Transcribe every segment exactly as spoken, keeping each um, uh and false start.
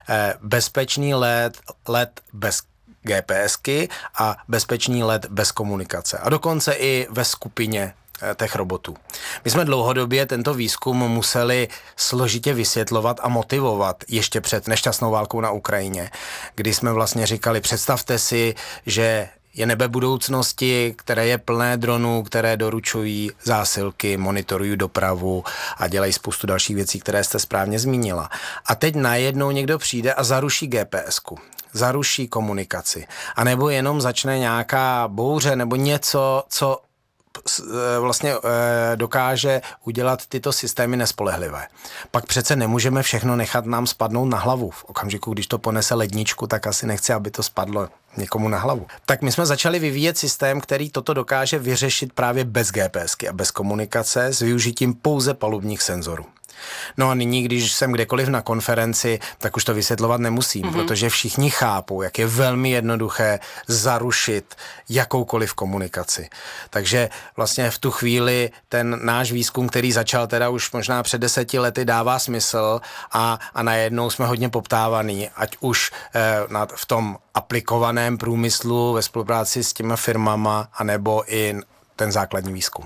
bezpečný let, let bez GPSky a bezpečný let bez komunikace. A dokonce i ve skupině těch robotů. My jsme dlouhodobě tento výzkum museli složitě vysvětlovat a motivovat ještě před nešťastnou válkou na Ukrajině, kdy jsme vlastně říkali, představte si, že je nebe budoucnosti, které je plné dronů, které doručují zásilky, monitorují dopravu a dělají spoustu dalších věcí, které jste správně zmínila. A teď najednou někdo přijde a zaruší GPSku, zaruší komunikaci. A nebo jenom začne nějaká bouře nebo něco, co vlastně dokáže udělat tyto systémy nespolehlivé. Pak přece nemůžeme všechno nechat nám spadnout na hlavu. V okamžiku, když to ponese ledničku, tak asi nechci, aby to spadlo někomu na hlavu. Tak my jsme začali vyvíjet systém, který toto dokáže vyřešit právě bez GPSky a bez komunikace s využitím pouze palubních senzorů. No a nyní, když jsem kdekoliv na konferenci, tak už to vysvětlovat nemusím, mm-hmm. protože všichni chápou, jak je velmi jednoduché zarušit jakoukoliv komunikaci. Takže vlastně v tu chvíli ten náš výzkum, který začal teda už možná před deseti lety, dává smysl a, a najednou jsme hodně poptávaný, ať už eh, nad, v tom aplikovaném průmyslu ve spolupráci s těma firmama, anebo i ten základní výzkum.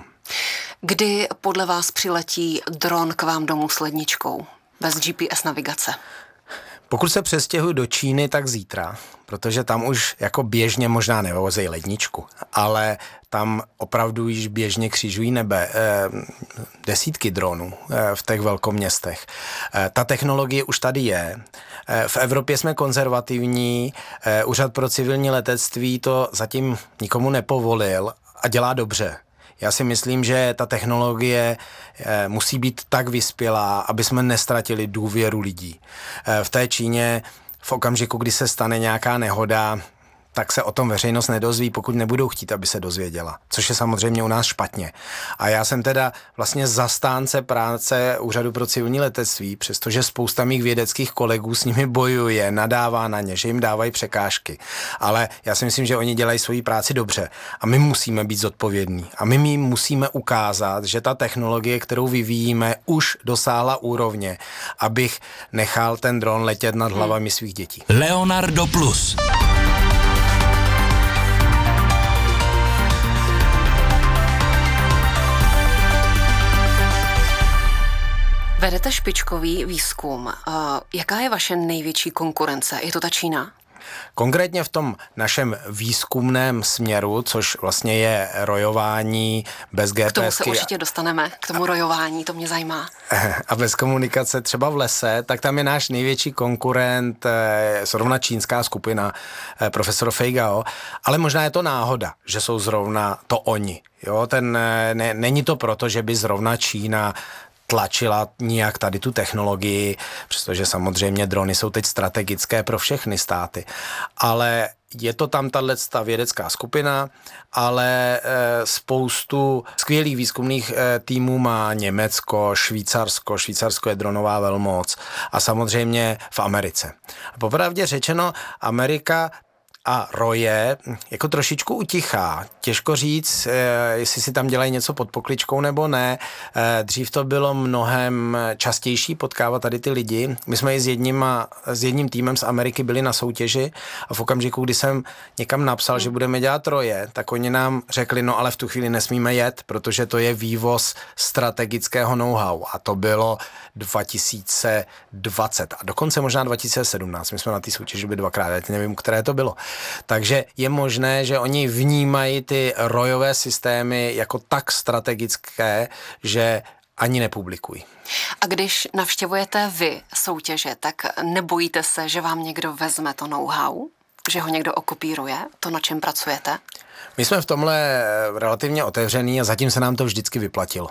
Kdy podle vás přiletí dron k vám domů s ledničkou bez G P S navigace? Pokud se přestěhuji do Číny, tak zítra, protože tam už jako běžně možná nevozejí ledničku, ale tam opravdu již běžně křižují nebe eh, desítky dronů eh, v těch velkoměstech. Eh, ta technologie už tady je. Eh, v Evropě jsme konzervativní, eh, Úřad pro civilní letectví to zatím nikomu nepovolil a dělá dobře. Já si myslím, že ta technologie e, musí být tak vyspělá, aby jsme nestratili důvěru lidí. E, v té Číně v okamžiku, kdy se stane nějaká nehoda, tak se o tom veřejnost nedozví, pokud nebudou chtít, aby se dozvěděla. Což je samozřejmě u nás špatně. A já jsem teda vlastně zastánce práce Úřadu pro civilní letectví, přestože spousta mých vědeckých kolegů s nimi bojuje, nadává na ně, že jim dávají překážky. Ale já si myslím, že oni dělají svoji práci dobře. A my musíme být zodpovědní. A my jim musíme ukázat, že ta technologie, kterou vyvíjíme, už dosáhla úrovně, abych nechal ten dron letět nad hlavami svých dětí. Leonardo Plus. Vedete špičkový výzkum. Jaká je vaše největší konkurence? Je to ta Čína? Konkrétně v tom našem výzkumném směru, což vlastně je rojování bez GPSky. K tomu se určitě dostaneme, k tomu rojování, to mě zajímá. A bez komunikace třeba v lese, tak tam je náš největší konkurent zrovna čínská skupina profesor Fei Gao, ale možná je to náhoda, že jsou zrovna to oni. Jo, ten, ne, není to proto, že by zrovna Čína tlačila nijak tady tu technologii, přestože samozřejmě drony jsou teď strategické pro všechny státy. Ale je to tam tato vědecká skupina, ale e, spoustu skvělých výzkumných e, týmů má Německo, Švýcarsko, Švýcarsko je dronová velmoc a samozřejmě v Americe. Popravdě řečeno, Amerika a roje jako trošičku utichá. Těžko říct, jestli si tam dělají něco pod pokličkou nebo ne. Dřív to bylo mnohem častější potkávat tady ty lidi. My jsme i s jedním, a, s jedním týmem z Ameriky byli na soutěži a v okamžiku, kdy jsem někam napsal, že budeme dělat roje, tak oni nám řekli, no ale v tu chvíli nesmíme jet, protože to je vývoz strategického know-how a to bylo dva tisíce dvacet a dokonce možná dva tisíce sedmnáct. My jsme na té soutěži byli dvakrát, já nevím, které to bylo. Takže je možné, že oni vnímají ty rojové systémy jako tak strategické, že ani nepublikují. A když navštěvujete vy soutěže, tak nebojíte se, že vám někdo vezme to know-how? Že ho někdo okopíruje? To, na čem pracujete? My jsme v tomhle relativně otevřený a zatím se nám to vždycky vyplatilo.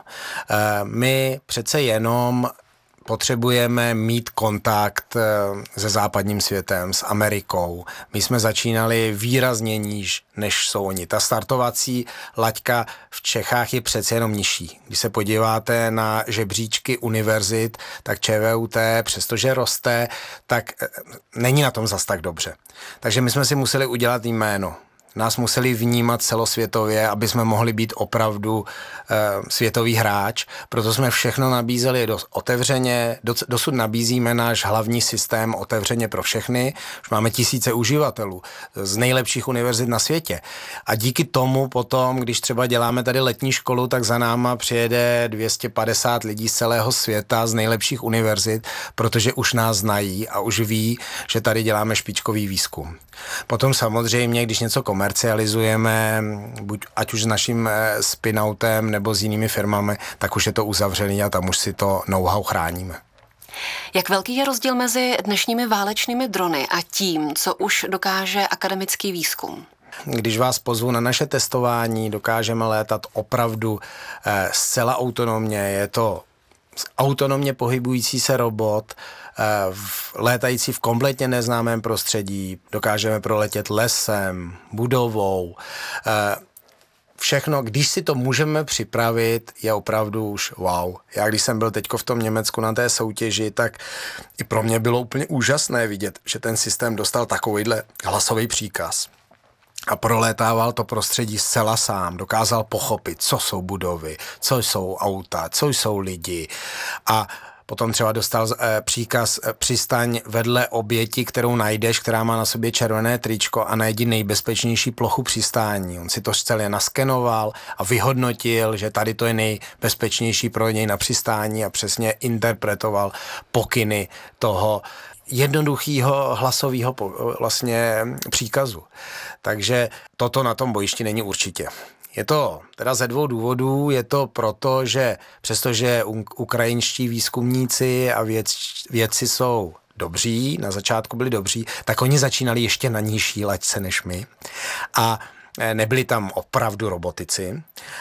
My přece jenom potřebujeme mít kontakt se západním světem, s Amerikou. My jsme začínali výrazně níž, než jsou oni. Ta startovací laťka v Čechách je přece jenom nižší. Když se podíváte na žebříčky univerzit, tak ČVUT, přestože roste, tak není na tom zas tak dobře. Takže my jsme si museli udělat jméno. nás museli vnímat celosvětově, aby jsme mohli být opravdu e, světový hráč. Proto jsme všechno nabízeli dost otevřeně. Dosud nabízíme náš hlavní systém otevřeně pro všechny. Už máme tisíce uživatelů z nejlepších univerzit na světě. A díky tomu potom, když třeba děláme tady letní školu, tak za náma přijede dvě stě padesát lidí z celého světa z nejlepších univerzit, protože už nás znají a už ví, že tady děláme špičkový výzkum. Potom samozřejmě, když něco komercializujeme, buď ať už s naším spin-outem nebo s jinými firmami, tak už je to uzavřený a tam už si to know-how chráníme. Jak velký je rozdíl mezi dnešními válečnými drony a tím, co už dokáže akademický výzkum? Když vás pozvu na naše testování, dokážeme létat opravdu eh, zcela autonomně. Je to autonomně pohybující se robot, eh, v, létající v kompletně neznámém prostředí. Dokážeme proletět lesem, budovou. Eh, všechno, když si to můžeme připravit, je opravdu už wow. Já když jsem byl teďko v tom Německu na té soutěži, tak i pro mě bylo úplně úžasné vidět, že ten systém dostal takovýhle hlasový příkaz. A prolétával to prostředí zcela sám, dokázal pochopit, co jsou budovy, co jsou auta, co jsou lidi a potom třeba dostal eh, příkaz eh, přistaň vedle oběti, kterou najdeš, která má na sobě červené tričko a najdi nejbezpečnější plochu přistání. On si to celé naskenoval a vyhodnotil, že tady to je nejbezpečnější pro něj na přistání a přesně interpretoval pokyny toho jednoduchého hlasového vlastně příkazu. Takže toto na tom bojišti není určitě. Je to teda ze dvou důvodů. Je to proto, že přestože ukrajinští výzkumníci a věc, vědci jsou dobří, na začátku byli dobří, tak oni začínali ještě na nižší laťce než my. A nebyli tam opravdu robotici.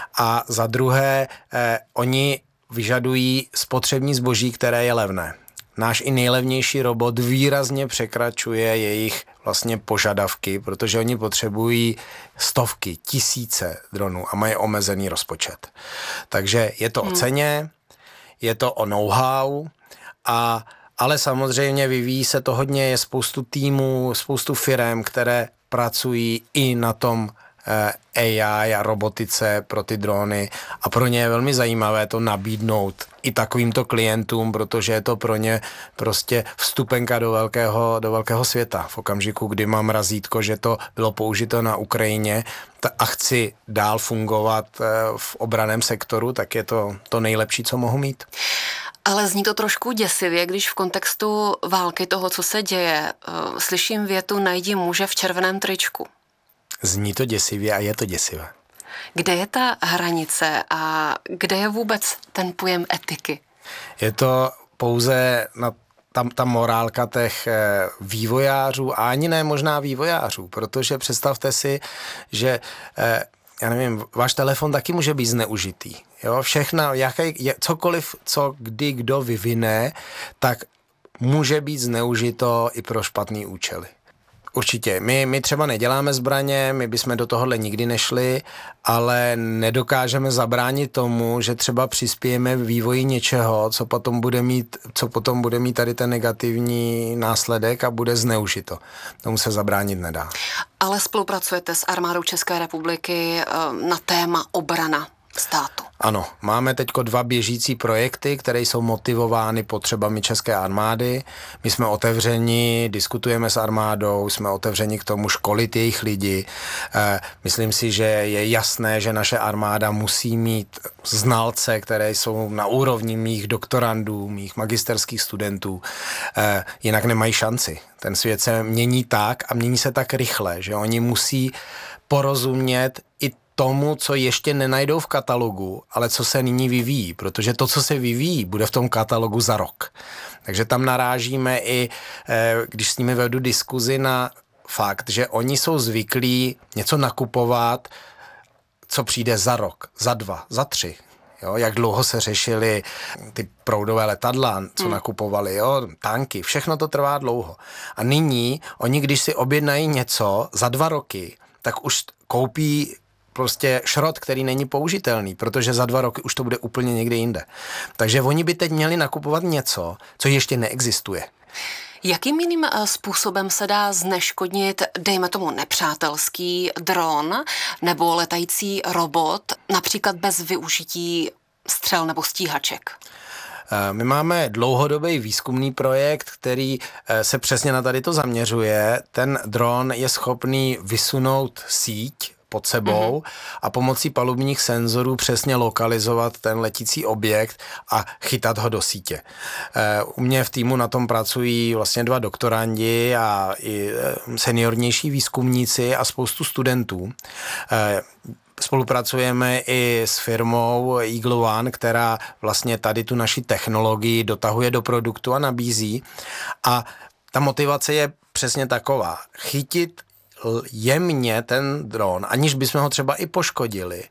A za druhé, eh, oni vyžadují spotřební zboží, které je levné. Náš i nejlevnější robot výrazně překračuje jejich vlastně požadavky, protože oni potřebují stovky, tisíce dronů a mají omezený rozpočet. Takže je to hmm. o ceně, je to o know-how, a, ale samozřejmě vyvíjí se to hodně, je spoustu týmů, spoustu firem, které pracují i na tom A I a robotice pro ty drony a pro ně je velmi zajímavé to nabídnout i takovýmto klientům, protože je to pro ně prostě vstupenka do velkého, do velkého světa. V okamžiku, kdy mám razítko, že to bylo použito na Ukrajině a chci dál fungovat v obranném sektoru, tak je to to nejlepší, co mohu mít. Ale zní to trošku děsivě, když v kontextu války toho, co se děje, slyším větu najdi muže v červeném tričku. Zní to děsivě a je to děsivé. Kde je ta hranice a kde je vůbec ten pojem etiky? Je to pouze na tam ta morálka těch vývojářů a ani ne možná vývojářů, protože představte si, že já nevím, váš telefon taky může být zneužitý. Jo? Všechna, jaké, cokoliv, co kdy kdo vyvine, tak může být zneužito i pro špatný účely. Určitě. My, my třeba neděláme zbraně, my bychom do tohohle nikdy nešli, ale nedokážeme zabránit tomu, že třeba přispějeme v vývoji něčeho, co potom bude mít, co potom bude mít tady ten negativní následek a bude zneužito. Tomu se zabránit nedá. Ale spolupracujete s armádou České republiky na téma obrana státu? Ano, máme teďko dva běžící projekty, které jsou motivovány potřebami České armády. My jsme otevřeni, diskutujeme s armádou, jsme otevřeni k tomu školit jejich lidi. E, myslím si, že je jasné, že naše armáda musí mít znalce, které jsou na úrovni mých doktorandů, mých magisterských studentů. E, jinak nemají šanci. Ten svět se mění tak a mění se tak rychle, že oni musí porozumět i tomu, co ještě nenajdou v katalogu, ale co se nyní vyvíjí, protože to, co se vyvíjí, bude v tom katalogu za rok. Takže tam narážíme i, když s nimi vedu diskuzi, na fakt, že oni jsou zvyklí něco nakupovat, co přijde za rok, za dva, za tři. Jo, jak dlouho se řešily ty proudové letadla, co hmm. nakupovali, jo, tanky, všechno to trvá dlouho. A nyní oni, když si objednají něco za dva roky, tak už koupí prostě šrot, který není použitelný, protože za dva roky už to bude úplně někde jinde. Takže oni by teď měli nakupovat něco, co ještě neexistuje. Jakým jiným způsobem se dá zneškodnit, dejme tomu, nepřátelský dron nebo letající robot, například bez využití střel nebo stíhaček? My máme dlouhodobý výzkumný projekt, který se přesně na tady to zaměřuje. Ten dron je schopný vysunout síť pod sebou mm-hmm. a pomocí palubních senzorů přesně lokalizovat ten letící objekt a chytat ho do sítě. U mě v týmu na tom pracují vlastně dva doktorandi a i seniornější výzkumníci a spoustu studentů. Spolupracujeme i s firmou Eagle One, která vlastně tady tu naši technologii dotahuje do produktu a nabízí. A ta motivace je přesně taková. Chytit jemně ten dron, aniž bychom ho třeba i poškodili,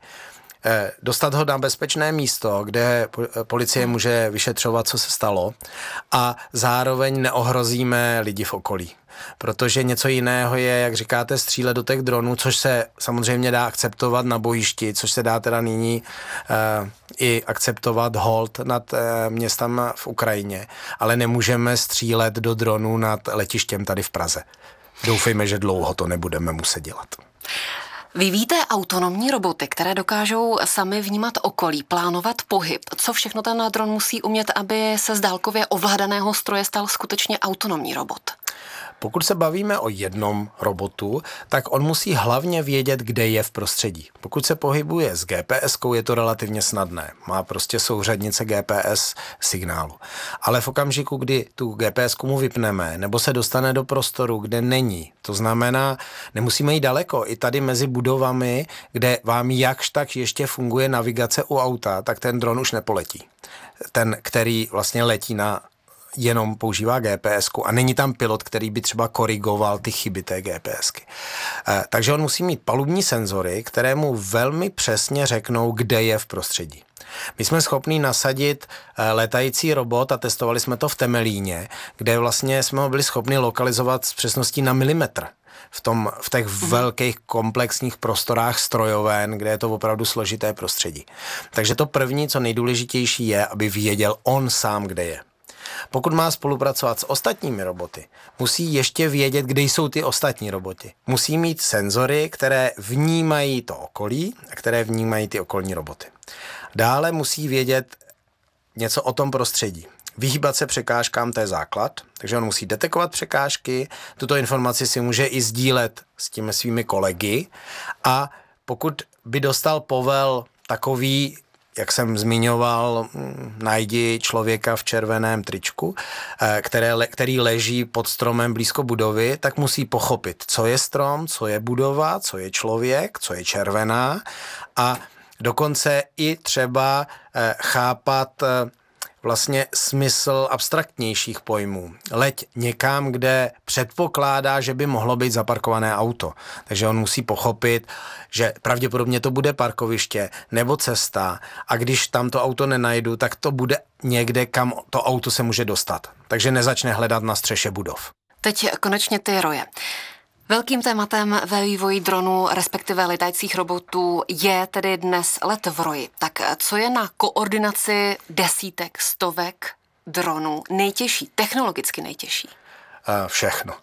dostat ho na bezpečné místo, kde policie může vyšetřovat, co se stalo, a zároveň neohrozíme lidi v okolí. Protože něco jiného je, jak říkáte, střílet do těch dronů, což se samozřejmě dá akceptovat na bojišti, což se dá teda nyní uh, i akceptovat hold nad uh, městem v Ukrajině, ale nemůžeme střílet do dronů nad letištěm tady v Praze. Doufejme, že dlouho to nebudeme muset dělat. Vyvíjíte autonomní roboty, které dokážou sami vnímat okolí, plánovat pohyb. Co všechno ten dron musí umět, aby se z dálkově ovládaného stroje stal skutečně autonomní robot? Pokud se bavíme o jednom robotu, tak on musí hlavně vědět, kde je v prostředí. Pokud se pohybuje s G P S kou, je to relativně snadné. Má prostě souřadnice G P S signálu. Ale v okamžiku, kdy tu G P S ku mu vypneme, nebo se dostane do prostoru, kde není, to znamená, nemusíme jít daleko, i tady mezi budovami, kde vám jakž tak ještě funguje navigace u auta, tak ten dron už nepoletí. Ten, který vlastně letí na jenom používá G P S ku a není tam pilot, který by třeba korigoval ty chyby té G P S ky. E, takže on musí mít palubní senzory, které mu velmi přesně řeknou, kde je v prostředí. My jsme schopni nasadit e, letající robot a testovali jsme to v Temelíně, kde vlastně jsme ho byli schopni lokalizovat s přesností na milimetr. V, tom, v těch mm. velkých komplexních prostorách strojoven, kde je to opravdu složité prostředí. Takže to první, co nejdůležitější je, aby věděl on sám, kde je. Pokud má spolupracovat s ostatními roboty, musí ještě vědět, kde jsou ty ostatní roboty. Musí mít senzory, které vnímají to okolí a které vnímají ty okolní roboty. Dále musí vědět něco o tom prostředí. Vyhýbat se překážkám, to je základ, takže on musí detekovat překážky, tuto informaci si může i sdílet s těmi svými kolegy, a pokud by dostal povel takový, jak jsem zmiňoval, najdi člověka v červeném tričku, které, který leží pod stromem blízko budovy, tak musí pochopit, co je strom, co je budova, co je člověk, co je červená, a dokonce i třeba chápat vlastně smysl abstraktnějších pojmů. Leď někam, kde předpokládá, že by mohlo být zaparkované auto. Takže on musí pochopit, že pravděpodobně to bude parkoviště nebo cesta, a když tam to auto nenajdu, tak to bude někde, kam to auto se může dostat. Takže nezačne hledat na střeše budov. Teď konečně ty roje. Velkým tématem ve vývoji dronů, respektive letajících robotů, je tedy dnes let v roji. Tak co je na koordinaci desítek, stovek dronů nejtěžší, technologicky nejtěžší? Všechno.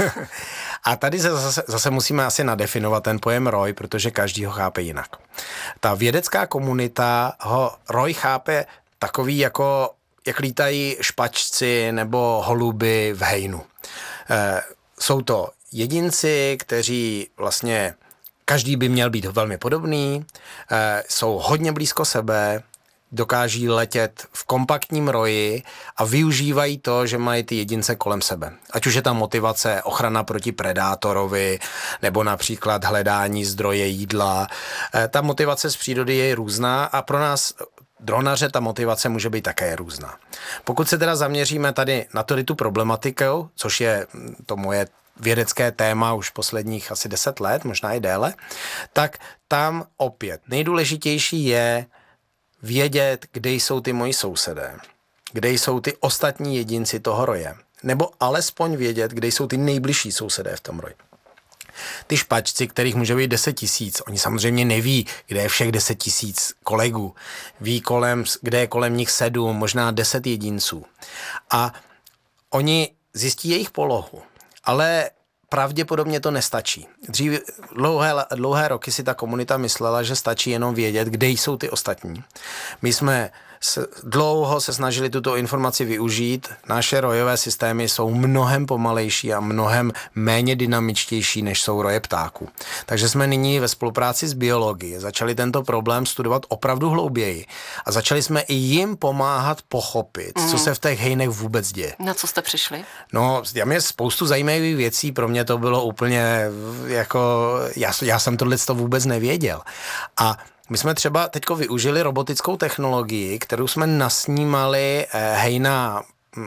A tady se zase, zase musíme asi nadefinovat ten pojem roj, protože každý ho chápe jinak. Ta vědecká komunita ho roj chápe takový, jako jak lítají špačci nebo holuby v hejnu. E, jsou to jedinci, kteří vlastně, každý by měl být velmi podobný, e, jsou hodně blízko sebe, dokáží letět v kompaktním roji a využívají to, že mají ty jedince kolem sebe. Ať už je tam motivace ochrana proti predátorovi, nebo například hledání zdroje jídla. E, ta motivace z přírody je různá a pro nás dronaře ta motivace může být také různá. Pokud se teda zaměříme tady na tady tu problematiku, což je to moje vědecké téma už posledních asi deset let, možná i déle, tak tam opět nejdůležitější je vědět, kde jsou ty moji sousedé, kde jsou ty ostatní jedinci toho roje, nebo alespoň vědět, kde jsou ty nejbližší sousedé v tom roji. Ty špačci, kterých může být deset tisíc, oni samozřejmě neví, kde je všech deset tisíc kolegů. Ví, kolem, kde je kolem nich sedm, možná deset jedinců. A oni zjistí jejich polohu, ale pravděpodobně to nestačí. Dřív dlouhé, dlouhé roky si ta komunita myslela, že stačí jenom vědět, kde jsou ty ostatní. My jsme se, dlouho se snažili tuto informaci využít. Naše rojové systémy jsou mnohem pomalejší a mnohem méně dynamičtější, než jsou roje ptáků. Takže jsme nyní ve spolupráci s biologií začali tento problém studovat opravdu hlouběji a začali jsme i jim pomáhat pochopit, mm. co se v těch hejnech vůbec děje. Na co jste přišli? No, já mě spoustu zajímavých věcí, pro mě to bylo úplně jako, já, já jsem tohle vůbec nevěděl. A my jsme třeba teďko využili robotickou technologii, kterou jsme nasnímali hejna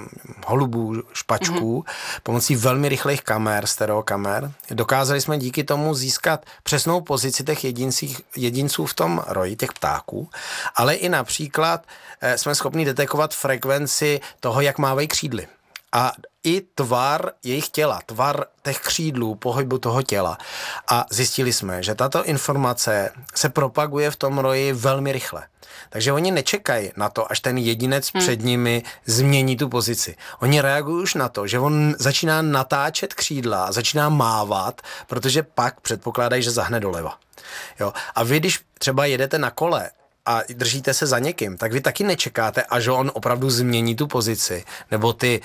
holubů, špačků, mm-hmm. pomocí velmi rychlých kamer, stereokamer. Dokázali jsme díky tomu získat přesnou pozici těch jedincích, jedinců v tom roji, těch ptáků, ale i například jsme schopni detekovat frekvenci toho, jak mávají křídly. A i tvar jejich těla, tvar těch křídlů, pohybu toho těla. A zjistili jsme, že tato informace se propaguje v tom roji velmi rychle. Takže oni nečekají na to, až ten jedinec hmm. před nimi změní tu pozici. Oni reagují už na to, že on začíná natáčet křídla a začíná mávat, protože pak předpokládají, že zahne doleva. Jo. A vy, když třeba jedete na kole a držíte se za někým, tak vy taky nečekáte, až on opravdu změní tu pozici, nebo ty,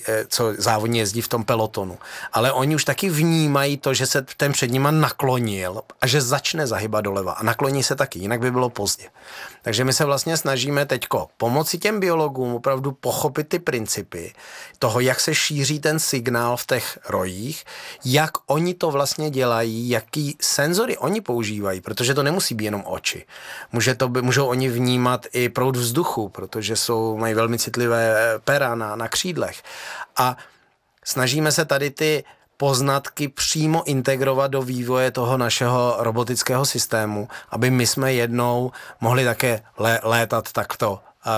co závodně jezdí v tom pelotonu. Ale oni už taky vnímají to, že se ten před nima naklonil a že začne zahybat doleva. A nakloní se taky, jinak by bylo pozdě. Takže my se vlastně snažíme teďko pomoci těm biologům opravdu pochopit ty principy toho, jak se šíří ten signál v těch rojích, jak oni to vlastně dělají, jaký senzory oni používají, protože to nemusí být jenom oči. Může to být, můžou oni vnímat i proud vzduchu, protože jsou, mají velmi citlivé pera na, na křídlech. A snažíme se tady ty poznatky přímo integrovat do vývoje toho našeho robotického systému, aby my jsme jednou mohli také lé, létat takto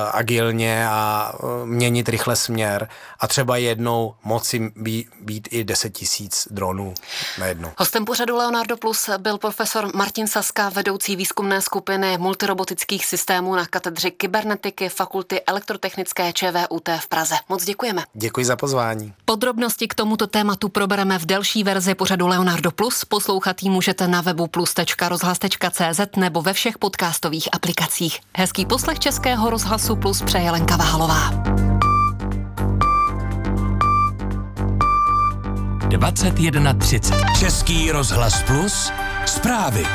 agilně a měnit rychle směr a třeba jednou moci být, být i deset tisíc dronů najednou. Hostem pořadu Leonardo Plus byl profesor Martin Saska, vedoucí výzkumné skupiny multirobotických systémů na katedře kybernetiky Fakulty elektrotechnické ČVUT v Praze. Moc děkujeme. Děkuji za pozvání. Podrobnosti k tomuto tématu probereme v delší verzi pořadu Leonardo Plus. Poslouchat ji můžete na webu plus tečka rozhlas tečka cé zet nebo ve všech podcastových aplikacích. Hezký poslech Českého rozhlasu Plus přeje Lenka Váhalová. dvacet jedna třicet. Český rozhlas Plus. Zprávy.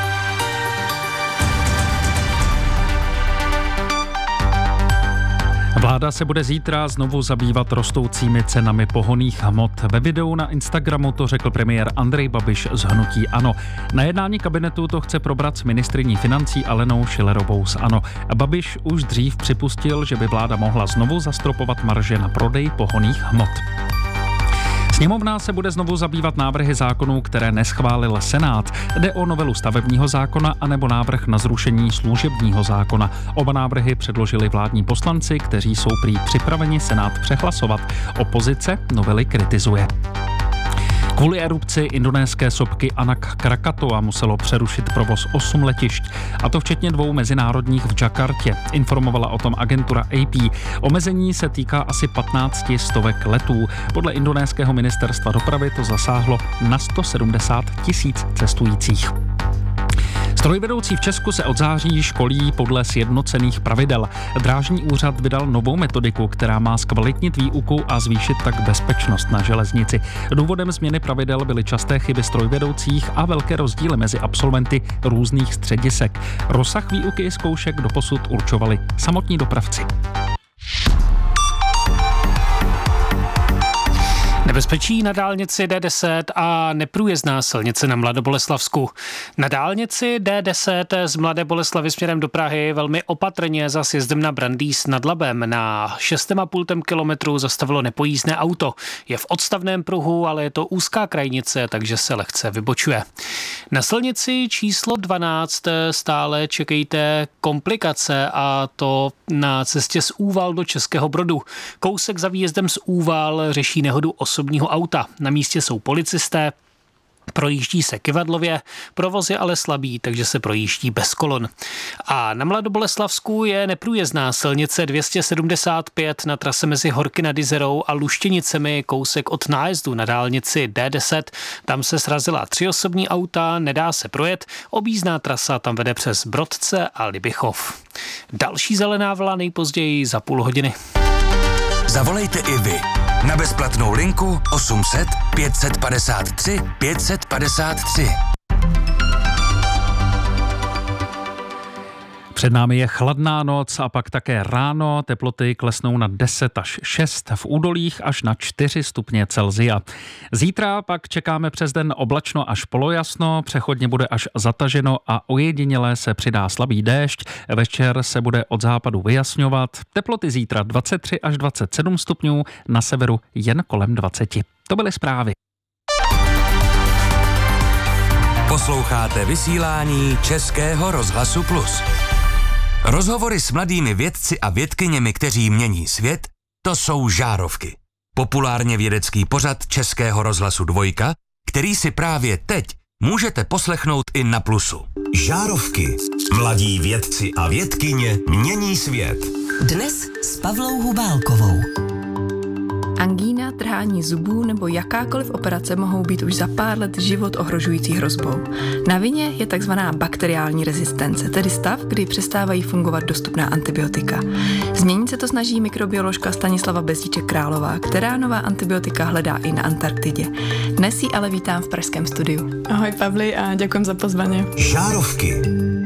Vláda se bude zítra znovu zabývat rostoucími cenami pohonných hmot. Ve videu na Instagramu to řekl premiér Andrej Babiš z hnutí ANO. Na jednání kabinetu to chce probrat s ministryní financí Alenou Schillerovou z ANO. Babiš už dřív připustil, že by vláda mohla znovu zastropovat marže na prodej pohonných hmot. Sněmovna se bude znovu zabývat návrhy zákonů, které neschválil Senát. Jde o novelu stavebního zákona anebo návrh na zrušení služebního zákona. Oba návrhy předložili vládní poslanci, kteří jsou prý připraveni Senát přehlasovat. Opozice novely kritizuje. Kvůli erupci indonéské sopky Anak Krakatoa muselo přerušit provoz osm letišť, a to včetně dvou mezinárodních v Jakartě. Informovala o tom agentura A P. Omezení se týká asi patnácti stovek letů. Podle indonéského ministerstva dopravy to zasáhlo na sto sedmdesát tisíc cestujících. Strojvedoucí v Česku se od září školí podle sjednocených pravidel. Drážní úřad vydal novou metodiku, která má zkvalitnit výuku a zvýšit tak bezpečnost na železnici. Důvodem změny pravidel byly časté chyby strojvedoucích a velké rozdíly mezi absolventy různých středisek. Rozsah výuky i zkoušek doposud určovali samotní dopravci. Nebezpečí na dálnici D deset a neprůjezdná silnice na Mladoboleslavsku. Na dálnici D deset z Mladé Boleslavy směrem do Prahy velmi opatrně za sjezdem na Brandýs nad Labem na šest a půl kilometru zastavilo nepojízdné auto. Je v odstavném pruhu, ale je to úzká krajnice, takže se lehce vybočuje. Na silnici číslo dvanáct stále čekejte komplikace, a to na cestě z Úval do Českého Brodu. Kousek za výjezdem z Úval řeší nehodu osobního auta. Na místě jsou policisté. Projíždí se kyvadlově, provoz je ale slabý, takže se projíždí bez kolon. A na Mladoboleslavsku je neprůjezdná silnice dvě stě sedmdesát pět na trase mezi Horky nad Jizerou a Luštěnicemi, kousek od nájezdu na dálnici D deset. Tam se srazila tři osobní auta, nedá se projet, objízdná trasa tam vede přes Brodce a Libichov. Další zelená vlna nejpozději za půl hodiny. Zavolejte i vy na bezplatnou linku osm set pět set padesát tři pět set padesát tři. Před námi je chladná noc a pak také ráno. Teploty klesnou na deset až šest, v údolích až na čtyři stupně Celsia. Zítra pak čekáme přes den oblačno až polojasno, přechodně bude až zataženo a ojediněle se přidá slabý déšť. Večer se bude od západu vyjasňovat. Teploty zítra dvacet tři až dvacet sedm stupňů, na severu jen kolem dvacet. To byly zprávy. Posloucháte vysílání Českého rozhlasu Plus. Rozhovory s mladými vědci a vědkyněmi, kteří mění svět, to jsou Žárovky. Populárně vědecký pořad Českého rozhlasu Dvojka, který si právě teď můžete poslechnout i na Plusu. Žárovky. Mladí vědci a vědkyně mění svět. Dnes s Pavlou Hubálkovou. Angína, trhání zubů nebo jakákoliv operace mohou být už za pár let život ohrožující hrozbou. Na vině je takzvaná bakteriální rezistence, tedy stav, kdy přestávají fungovat dostupná antibiotika. Změnit se to snaží mikrobioložka Stanislava Bezdíček-Králová, která nová antibiotika hledá i na Antarktidě. Dnes ji ale vítám v pražském studiu. Ahoj Pavli a děkujem za pozvání. Žárovky.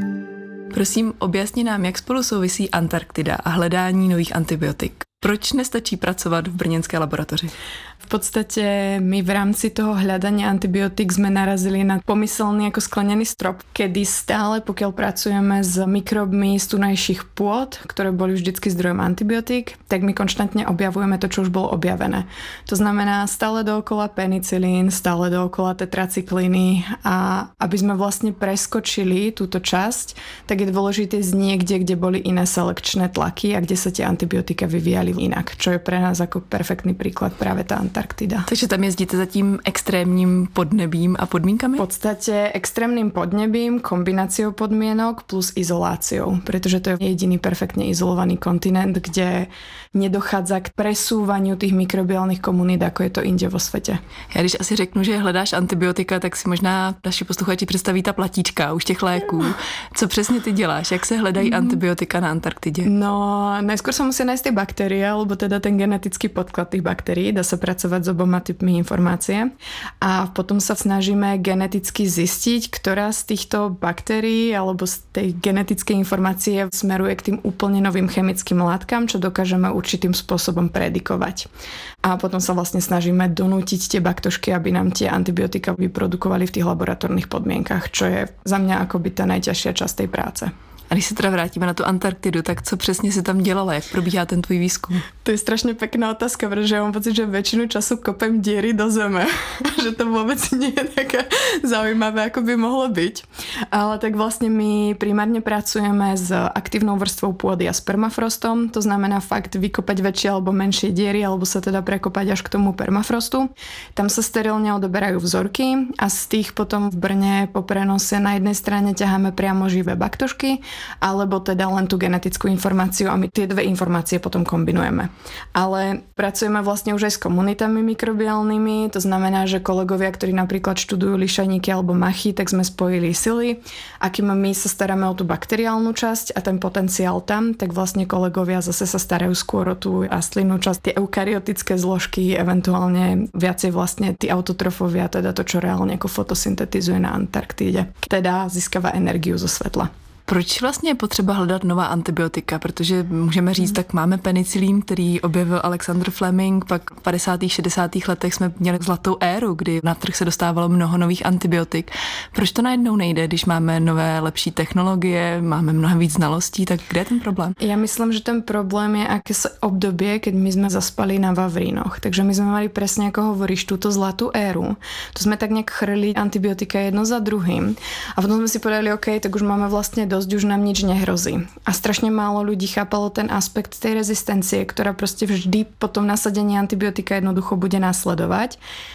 Prosím, objasni nám, jak spolu souvisí Antarktida a hledání nových antibiotik. Proč nestačí pracovat v brněnské laboratoři? V podstate my v rámci toho hľadania antibiotík sme narazili na pomyselný ako sklenený strop, kedy stále, pokiaľ pracujeme s mikrobmi z tunajších pôd, ktoré boli vždycky zdrojom antibiotík, tak my konštantne objavujeme to, čo už bolo objavené. To znamená stále dookola penicilín, stále dookola tetracykliny a aby sme vlastne preskočili túto časť, tak je dôležité z niekde, kde boli iné selekčné tlaky a kde sa tie antibiotika vyvíjali inak, čo je pre nás ako perfektný príklad práve tá Antarktida. Takže tam jezdíte za tím extrémním podnebím a podmínkami? V podstate extrémnym podnebím, kombináciou podmienok plus izoláciou, pretože to je jediný perfektne izolovaný kontinent, kde nedochádza k presúvaniu tých mikrobiálnych komunít, ako je to inde vo svete. Já když asi řeknu, že hledáš antibiotika, tak si možná naši posluchači představí ta platíčka už těch léků. Co přesně ty děláš? Jak se hledají mm. antibiotika na Antarktidě? No, najskôr sa musia nájsť tie baktérie, alebo teda ten genetický podklad tých baktérií. Dá sa pracovať s oboma typmi informácie. A potom sa snažíme geneticky zistiť, ktorá z týchto baktérií alebo z tej genetickej informácie smeruje k tým úplne novým chemickým látkam, čo dokážeme určitým spôsobom predikovať. A potom sa vlastne snažíme donútiť tie baktošky, aby nám tie antibiotika vyprodukovali v tých laboratórnych podmienkach, čo je za mňa akoby tá najťažšia časť tej práce. A když se teda vrátíme na tu Antarktidu, tak co přesně si tam dělala? Jak probíhá ten tvůj výzkum? To je strašne pekná otázka, pretože ja mám pocit, že väčšinu času kopem diery do zeme. Že to vôbec nie je také zaujímavé, ako by mohlo byť. Ale tak vlastne my primárne pracujeme s aktívnou vrstvou pôdy a s permafrostom. To znamená fakt vykopať väčšie alebo menšie diery, alebo sa teda prekopať až k tomu permafrostu. Tam sa sterilne odoberajú vzorky a z tých potom v Brne po prenose na jednej strane ťaháme priamo živé baktošky, alebo teda len tú genetickú informáciu a my tie dve informácie potom kombinujeme. Ale pracujeme vlastne už aj s komunitami mikrobiálnymi, to znamená, že kolegovia, ktorí napríklad študujú lišaníky alebo machy, tak sme spojili sily, akým my sa staráme o tú bakteriálnu časť a ten potenciál tam, tak vlastne kolegovia zase sa starajú skôr o tú rastlinnú časť, tie eukaryotické zložky, eventuálne viacej vlastne tí autotrofovia, teda to, čo reálne ako fotosyntetizuje na Antarktíde. Teda získava energiu zo svetla. Proč vlastně je potřeba hledat nová antibiotika? Protože můžeme říct, tak máme penicilín, který objevil Alexander Fleming, pak v padesátých šedesátých letech jsme měli zlatou éru, kdy na trh se dostávalo mnoho nových antibiotik. Proč to najednou nejde, když máme nové, lepší technologie, máme mnohem víc znalostí, tak kde je ten problém? Ja myslím, že ten problém je akési obdobie, keď my sme zaspali na Vavrínoch. Takže my sme mali presne, ako hovoríš, túto zlatú éru. To sme tak nejak chrli antibiotika jedno za druhým. A potom sme si povedali, OK, tak už máme vlastne dosť, už nám nič nehrozí. A strašne málo ľudí chápalo ten aspekt tej rezistencie, ktorá proste vždy po tom nasadení antibiotika jednoducho bude nasledovať.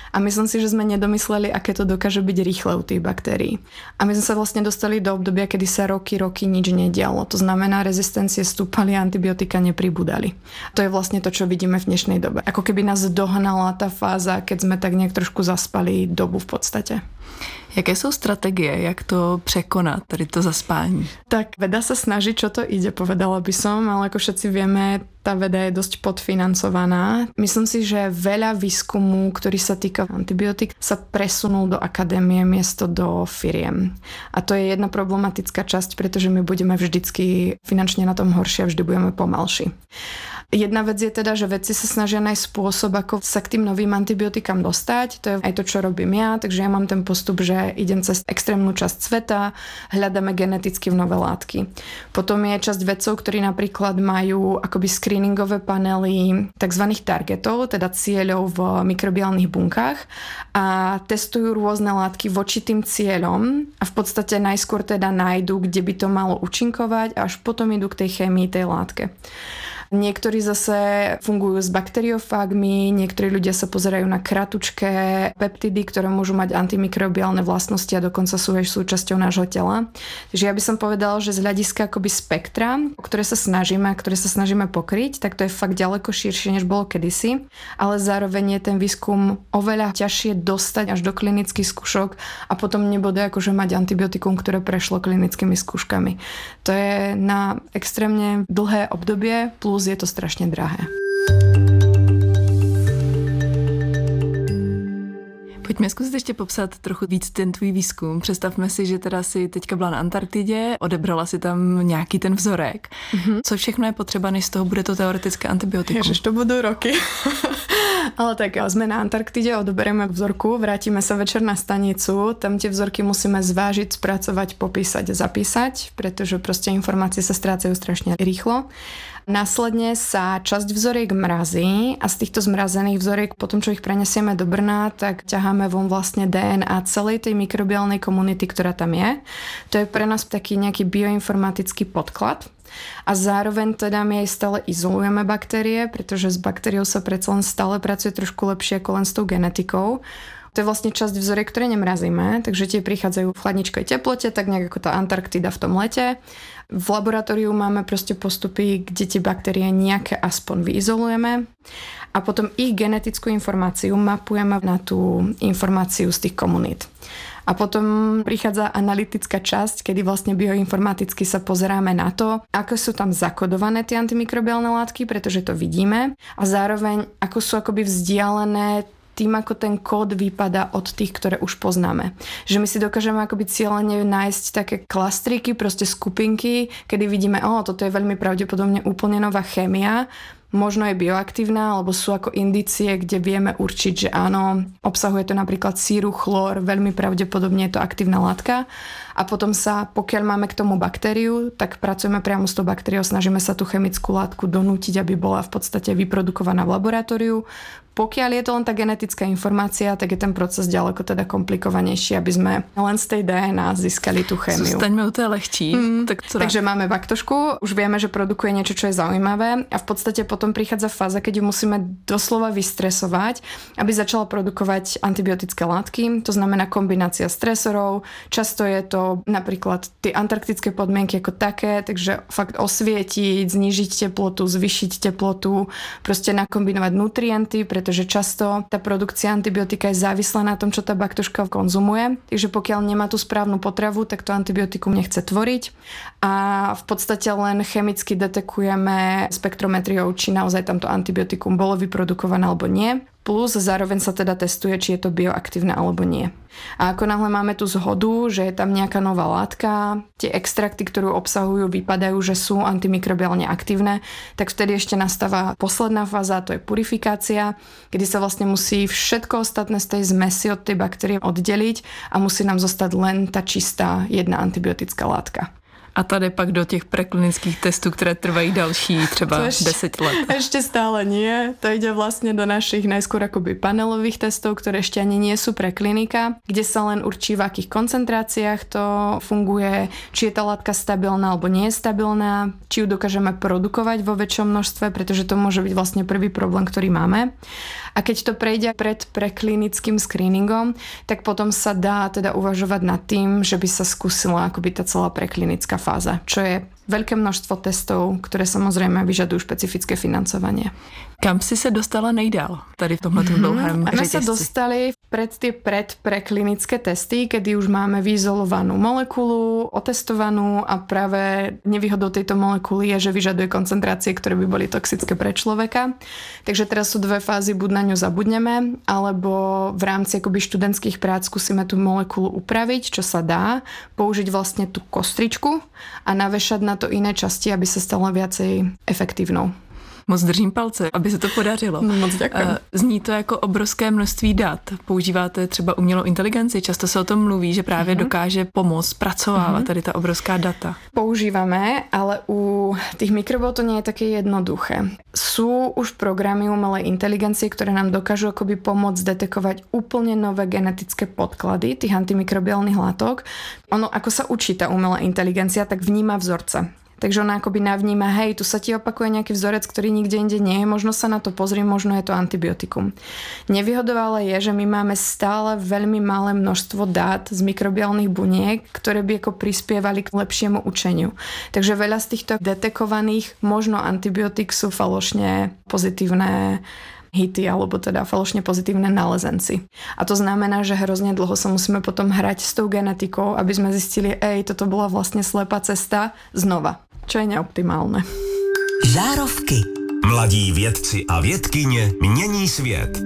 A myslím si, že sme nedomysleli, aké to dokáže byť rýchle u tých baktérií. A my sme sa vlastne dostali do obdobia, kedy sa roky, roky nič nedialo. To znamená, rezistencie stúpali a antibiotika nepribúdali. To je vlastne to, čo vidíme v dnešnej dobe. Ako keby nás dohnala tá fáza, keď sme tak nejak trošku zaspali dobu v podstate. Jaké jsou strategie, jak to překonat, tady to zaspání? Tak veda sa snaží, čo to ide, povedala by som, ale ako všetci vieme, tá veda je dosť podfinancovaná. Myslím si, že veľa výskumu, ktorý sa týka antibiotík, sa presunul do akadémie miesto do firiem. A to je jedna problematická časť, pretože my budeme vždycky finančne na tom horšie a vždy budeme pomalší. Jedna vec je teda, že vedci sa snažia nájsť spôsob, ako sa k tým novým antibiotikám dostať. To je aj to, čo robím ja, takže ja mám ten postup, že idem cez extrémnu časť sveta, hľadáme geneticky v nové látky. Potom je časť vedcov, ktorí napríklad majú akoby screeningové panely tzv. Targetov, teda cieľov v mikrobiálnych bunkách a testujú rôzne látky voči tým cieľom a v podstate najskôr teda nájdu, kde by to malo účinkovať a až potom idú k tej chémii tej látke. Niektorí zase fungujú s bakteriofágmi, niektorí ľudia sa pozerajú na kratučké peptidy, ktoré môžu mať antimikrobiálne vlastnosti a dokonca sú aj súčasťou nášho tela. Takže ja by som povedala, že z hľadiska akoby spektra, o ktoré sa snažíme a ktoré sa snažíme pokryť, tak to je fakt ďaleko širšie, než bolo kedysi, ale zároveň je ten výskum oveľa ťažšie dostať až do klinických skúšok a potom nebude akože mať antibiotikum, ktoré prešlo klinickými skúškami. To je na extrémne dlhé obdobie, plus je to strašne drahé. Pojďme zkusit ještě popsat trochu víc ten tvůj výzkum. Představme si, že teda si teďka byla na Antarktidě, odebrala si tam nějaký ten vzorek. Mm-hmm. Co všechno je potřeba, než z toho bude to teoretické antibiotikum? Ježiš, to budú roky. Ale tak sme na Antarktide, odoberieme vzorku, vrátime sa večer na stanicu, tam tie vzorky musíme zvážiť, spracovať, popísať, zapísať, pretože proste informácie sa strácajú strašne rýchlo. Následne sa časť vzoriek mrazí a z týchto zmrazených vzoriek potom, čo ich prenesieme do Brna, tak ťaháme von vlastne dé en á celej tej mikrobiálnej komunity, ktorá tam je. To je pre nás taký nejaký bioinformatický podklad. A zároveň teda my aj stále izolujeme baktérie, pretože s baktériou sa predsa len stále pracuje trošku lepšie ako len s tou genetikou. To je vlastne časť vzoriek, ktoré nemrazíme, takže tie prichádzajú v chladničkej teplote, tak nejak ako tá Antarktida v tom lete. V laboratóriu máme proste postupy, kde tie baktérie nejaké aspoň vyizolujeme a potom ich genetickú informáciu mapujeme na tú informáciu z tých komunít. A potom prichádza analytická časť, kedy vlastne bioinformaticky sa pozeráme na to, ako sú tam zakodované tie antimikrobiálne látky, pretože to vidíme a zároveň ako sú akoby vzdialené tým, ako ten kód vypadá od tých, ktoré už poznáme. Že my si dokážeme akoby cieľene nájsť také klastriky, proste skupinky, kedy vidíme, o, toto je veľmi pravdepodobne úplne nová chémia, možno je bioaktívna, alebo sú ako indície, kde vieme určiť, že áno, obsahuje to napríklad síru, chlór, veľmi pravdepodobne je to aktívna látka. A potom sa, pokiaľ máme k tomu baktériu, tak pracujeme priamo s tou baktériou, snažíme sa tú chemickú látku donútiť, aby bola v podstate vyprodukovaná v laboratóriu. Pokiaľ je to len tá genetická informácia, tak je ten proces ďaleko teda komplikovanejší, aby sme len z tej dé en á získali tú chémiu. Zostaňme u té lehčí. Mm, tak takže máme baktošku, už vieme, že produkuje niečo, čo je zaujímavé a v podstate potom prichádza fáza, keď ju musíme doslova vystresovať, aby začala produkovať antibiotické látky. To znamená kombinácia stresorov. Často je to napríklad tie antarktické podmienky ako také, takže fakt osvietiť, znížiť teplotu, zvýšiť teplotu, proste nakombinovať nutrienty, pretože často tá produkcia antibiotika je závislá na tom, čo tá baktoška konzumuje. Takže pokiaľ nemá tú správnu potravu, tak to antibiotikum nechce tvoriť a v podstate len chemicky detekujeme spektrometriou, či naozaj tamto antibiotikum bolo vyprodukované alebo nie. Plus zároveň sa teda testuje, či je to bioaktívne alebo nie. A ako náhle máme tú zhodu, že je tam nejaká nová látka, tie extrakty, ktorú obsahujú, vypadajú, že sú antimikrobiálne aktívne, tak vtedy ešte nastáva posledná fáza, to je purifikácia, kedy sa vlastne musí všetko ostatné z tej zmesi od tej baktérie oddeliť a musí nám zostať len tá čistá jedna antibiotická látka. A tady pak do těch preklinických testů, které trvají další třeba deset let. Ešte stále nie. To ide vlastne do našich najskôr akoby panelových testov, ktoré ešte ani nie sú preklinika, kde sa len určí, v akých koncentráciách to funguje, či je tá látka stabilná alebo nie je stabilná, či ju dokážeme produkovať vo väčšom množstve, pretože to môže byť vlastne prvý problém, ktorý máme. A keď to prejde pred preklinickým screeningom, tak potom sa dá teda uvažovať nad tým, že by sa skúsila akoby tá celá preklinická fáza, čo je veľké množstvo testov, ktoré samozrejme vyžadujú špecifické financovanie. Kam si se dostala nejdál tady v tomhle mm-hmm. dlouhém řetězci? řetězci? My sa dostali pred tie predpreklinické testy, kedy už máme vyizolovanú molekulu, otestovanú a práve nevýhodou tejto molekuly je, že vyžaduje koncentrácie, ktoré by boli toxické pre človeka. Takže teraz sú dve fázy, buď na ňu zabudneme, alebo v rámci akoby študentských prác skúsime tú molekulu upraviť, čo sa dá, použiť vlastne tú kostričku a navešať na to iné časti, aby sa stala viacej efektívnou. Moc držím palce, aby se to podařilo. No, moc děkuji. Zní to jako obrovské množství dat. Používáte třeba umělou inteligenci? Často se o tom mluví, že právě mm-hmm. dokáže pomoct spracovávat mm-hmm. tady ta obrovská data. Používame, ale u tých mikrobov to nie je také jednoduché. Sú už programy umelej inteligencie, ktoré nám dokážu akoby pomôcť detekovať úplne nové genetické podklady tých antimikrobiálnych látok. Ono, ako sa učí tá umelá inteligencia, tak vníma vzorce. Takže ona akoby navníma, hej, tu sa ti opakuje nejaký vzorec, ktorý nikde inde nie je, možno sa na to pozri, možno je to antibiotikum. Nevýhodou ale je, že my máme stále veľmi malé množstvo dát z mikrobiálnych buniek, ktoré by ako prispievali k lepšiemu učeniu. Takže veľa z týchto detekovaných možno antibiotik sú falošne pozitívne hity, alebo teda falošne pozitívne nálezenci. A to znamená, že hrozne dlho sa musíme potom hrať s tou genetikou, aby sme zistili, ej, toto bola vlastne slepá cesta znova, čo je neoptimálne. Žárovky. Mladí vědci a vědkyně mění svět.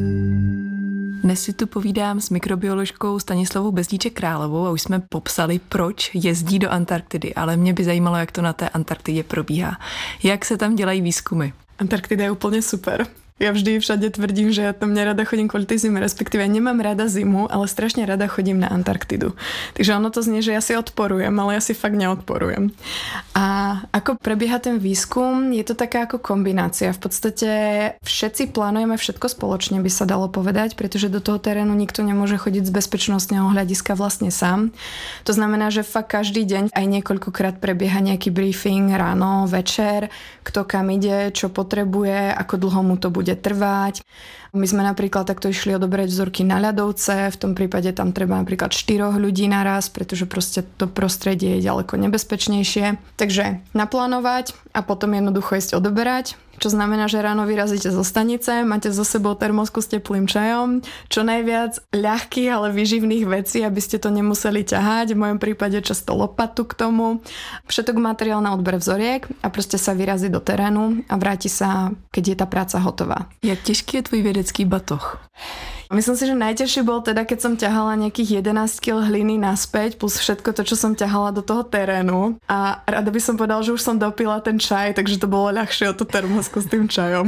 Dnes si tu povídám s mikrobioložkou Stanislavou Bezdíček-Královou a už jsme popsali, proč jezdí do Antarktidy, ale mě by zajímalo, jak to na té Antarktidě probíhá. Jak se tam dělají výzkumy? Antarktida je úplne super. Ja vždy všade tvrdím, že ja tam nerada chodím kvôli tej zime, respektíve nemám rada zimu, ale strašne rada chodím na Antarktidu. Takže ono to znie, že ja si odporujem, ale ja si fakt neodporujem. A ako prebieha ten výskum, je to taká ako kombinácia. V podstate všetci plánujeme všetko spoločne, by sa dalo povedať, pretože do toho terénu nikto nemôže chodiť z bezpečnostného hľadiska vlastne sám. To znamená, že fakt každý deň aj niekoľkokrát prebieha nejaký briefing ráno, večer, kto kam ide, čo potrebuje, ako dlho mu to bude bude trvať. My sme napríklad takto išli odobrať vzorky na ľadovce, v tom prípade tam treba napríklad štyroch ľudí naraz, pretože proste to prostredie je ďaleko nebezpečnejšie. Takže naplánovať a potom jednoducho ísť odoberať, čo znamená, že ráno vyrazíte zo stanice, máte so sebou termosku s teplým čajom, čo najviac ľahkých, ale výživných vecí, aby ste to nemuseli ťahať, v mojom prípade často lopatu k tomu. Všetok materiál na odber vzoriek a proste sa vyrazí do terénu a vráti sa, keď je tá práca hotová. Jak těžký je tvoj vedecký batoh? Myslím si, že najťažšie bol teda, keď som ťahala nejakých jedenásť kilogramov hliny naspäť, plus všetko to, čo som ťahala do toho terénu. A rada by som povedala, že už som dopila ten čaj, takže to bolo ľahšie o tú termosku s tým čajom.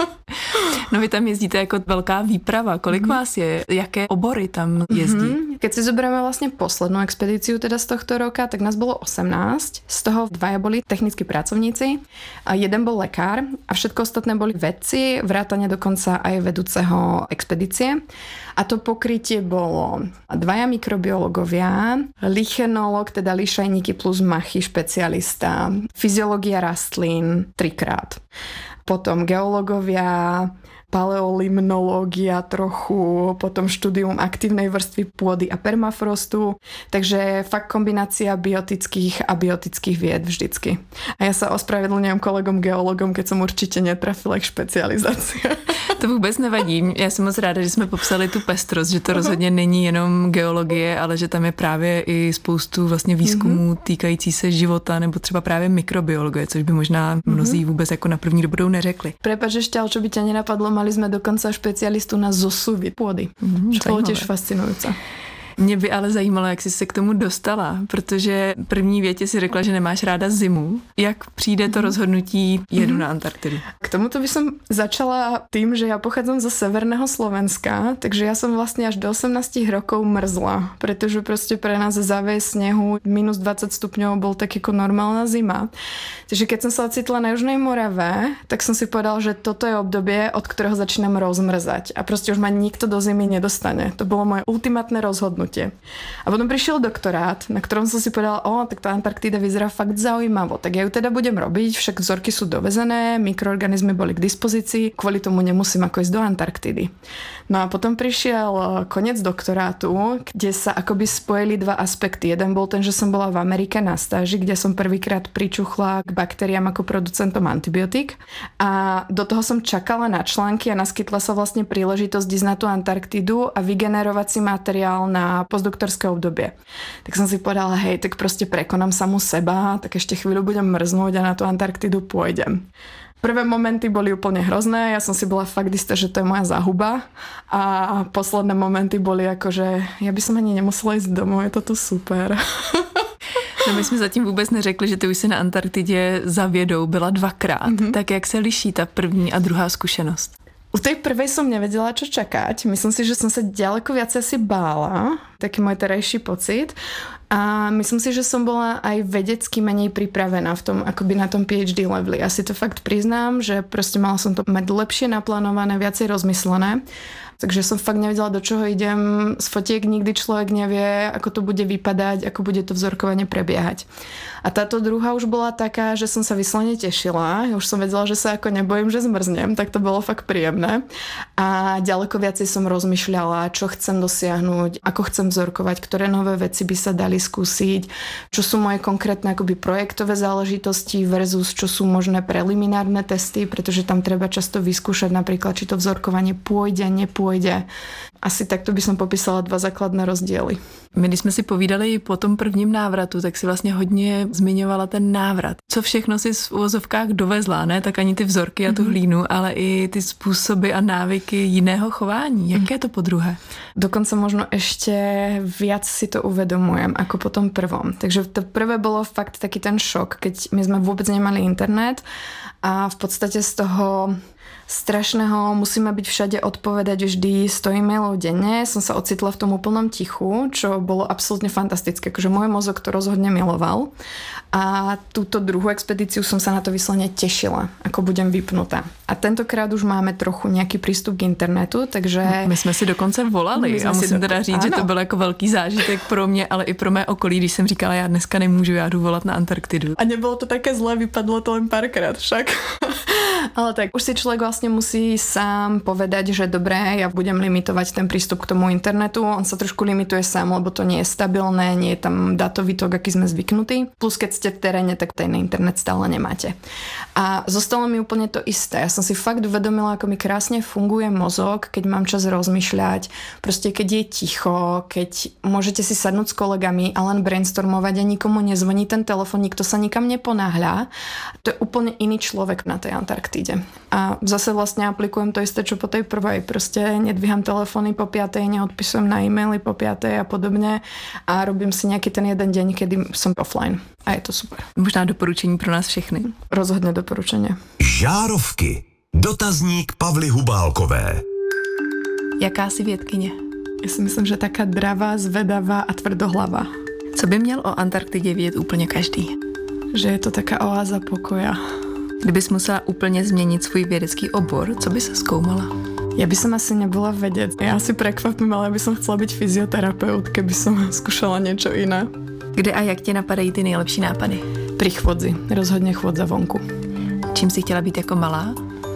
No vy tam jezdíte jako velká výprava. Kolik mm-hmm. vás je? Jaké obory tam jezdí? Mm-hmm. Keď si zoberieme vlastne poslednú expedíciu teda z tohto roka, tak nás bolo osemnásť. Z toho dvaja boli technickí pracovníci, a jeden bol lekár a všetko ostatné boli vedci, vrátane dokonca aj vedúceho expedície. A to pokrytie bolo dvaja mikrobiológovia, lichenológ, teda lišajníky plus machy špecialista, fyziológia rastlín trikrát. Potom geológovia, paleolimnológia trochu, potom štúdium aktívnej vrstvy pôdy a permafrostu, takže fakt kombinácia biotických a biotických vied vždycky. A ja sa ospravedlňujem kolegom geologom, keď som určite netrafila ich špecializácia. To vůbec nevadí. Já jsem moc ráda, že jsme popsali tu pestrost, že to rozhodně není jenom geologie, ale že tam je právě i spoustu vlastně výzkumů mm-hmm. týkající se života nebo třeba právě mikrobiologie, což by možná mnozí vůbec jako na první dobrou neřekli. Prepač ešte, ale čo by ťa nenapadlo, mali sme dokonca špecialistu na zosuvy pôdy. Mm-hmm, čo bolo tiež fascinujúce. Mě by ale zajímalo, jak jsi se k tomu dostala, protože první větě si řekla, že nemáš ráda zimu. Jak přijde to rozhodnutí jedu mm-hmm. na Antarktidu? K tomuto by som začala tým, že ja pochádzam zo severného Slovenska, takže ja som vlastne až do osemnásť rokov mrzla, pretože proste pre nás záves snehu minus dvadsať stupňov bol tak ako normálna zima. Takže keď som sa ocitla na Južnej Morave, tak som si povedala, že toto je obdobie, od ktorého začínam rozmrzať a proste už ma nikto do zimy nedostane. To bolo moje ultimátne rozhodnutie. rozhodnutie. A potom prišiel doktorát, na ktorom som si povedala, o, tak tá Antarktida vyzerá fakt zaujímavo, tak ja ju teda budem robiť, však vzorky sú dovezené, mikroorganizmy boli k dispozícii, kvôli tomu nemusím ako ísť do Antarktidy. No a potom prišiel koniec doktorátu, kde sa akoby spojili dva aspekty. Jeden bol ten, že som bola v Amerike na stáži, kde som prvýkrát pričuchla k baktériám ako producentom antibiotík. A do toho som čakala na články a naskytla sa vlastne príležitosť ísť na tú Antarktidu a vygenerovať si materiál na postdoktorské obdobie. Tak som si povedala, hej, tak proste prekonám samu seba, tak ešte chvíľu budem mrznúť a na tú Antarktidu pôjdem. Prvé momenty boli úplne hrozné, ja som si bola fakt istá, že to je moja záhuba a posledné momenty boli ako, že ja by som ani nemusela ísť domov, je to tu super. No my jsme zatím vůbec neřekli, že ty už si na Antarktidě za vědou byla dvakrát. Mm-hmm. Tak jak se liší ta první a druhá zkušenost? U tej prvej som nevedela, čo čakať. Myslím si, že som sa ďaleko viac asi bála. Taký môj terajší pocit. A myslím si, že som bola aj vedecky menej pripravená v tom, akoby na tom PhD leveli. Asi to fakt priznám, že proste mala som to mať lepšie naplánované, viacej rozmyslené. Takže som fakt nevedela, do čoho idem. Z fotiek nikdy človek nevie, ako to bude vypadať, ako bude to vzorkovanie prebiehať. A táto druhá už bola taká, že som sa vyslovene tešila. Ja už som vedela, že sa ako nebojím, že zmrznem, tak to bolo fakt príjemné. A ďaleko viacej som rozmýšľala, čo chcem dosiahnuť, ako chcem vzorkovať, ktoré nové veci by sa dali skúsiť, čo sú moje konkrétne akoby projektové záležitosti versus čo sú možné preliminárne testy, pretože tam treba často vyskúšať napríklad, či to vzorkovanie pôjde, nepôjde. Asi takto by som popísala dva základné rozdiely. My, když jsme si povídali po tom prvním návratu, tak si vlastně hodně zmiňovala ten návrat. Co všechno si v uvozovkách dovezla, ne? Tak ani ty vzorky a tu hlínu, ale i ty způsoby a návyky jiného chování. Jaké je to po druhé? Dokonca možno ešte viac si to uvedomujem ako po tom prvom. Takže to prvé bolo fakt taký ten šok, keď my sme vôbec nemali internet a v podstate z toho strašného, musíme byť všade odpovedať vždy sto e-mailov denne. Som sa ocitla v tom úplnom tichu, čo bolo absolútne fantastické. Akože môj mozog to rozhodne miloval. A túto druhú expedíciu som sa na to vyslovene tešila, ako budem vypnutá. A tentokrát už máme trochu nejaký prístup k internetu, takže... My jsme si dokonce volali a musím teda říct, ano. Že to byl jako velký zážitek pro mě, ale i pro mé okolí, když jsem říkala, já dneska nemůžu, já jdu volat na Antarktidu. A nebolo to také zlé, vypadlo to len párkrát však. Ale tak už si človek vlastne musí sám povedať, že dobré, ja budem limitovať ten prístup k tomu internetu. On sa trošku limituje sám, lebo to nie je stabilné, nie je tam datový tok, aký sme zvyknutí. Plus keď ste v teréne, tak ten internet stále nemáte. A zostalo mi úplne to isté. Ja som si fakt uvedomila, ako mi krásne funguje mozog, keď mám čas rozmýšľať. Proste keď je ticho, keď môžete si sadnúť s kolegami a len brainstormovať a nikomu nezvoní ten telefon, nikto sa nikam neponáhľa. To je úplne iný človek na tej Antarktíde. A zase vlastne aplikujem to isté, čo po tej prvej. Proste nedvíham telefóny po piatej, neodpisujem na e-maily po piatej a podobne a robím si nejaký ten jeden deň, kedy som offline. A je to super. Možná doporučení pro nás všechny. Rozhodne doporučenie. Žárovky. Dotazník Pavly Hubálkové. Jaká si vědkyně? Ja si myslím, že taká dravá, zvedavá a tvrdohlava. Co by měl o Antarktidě vědět úplně každý? Že je to taká oáza pokoja. Kdybys musela úplně změnit svůj vědecký obor, co by se zkoumala? Ja by som asi nebola vedec. Ja asi prekvapím, ale ja by som chcela byť fyzioterapeut, keby som skúšala niečo iné. Kde a jak ti napadají ty nejlepší nápady? Pri chôdzi. Rozhodne chôdza vonku. Čím si chtěla být jako malá?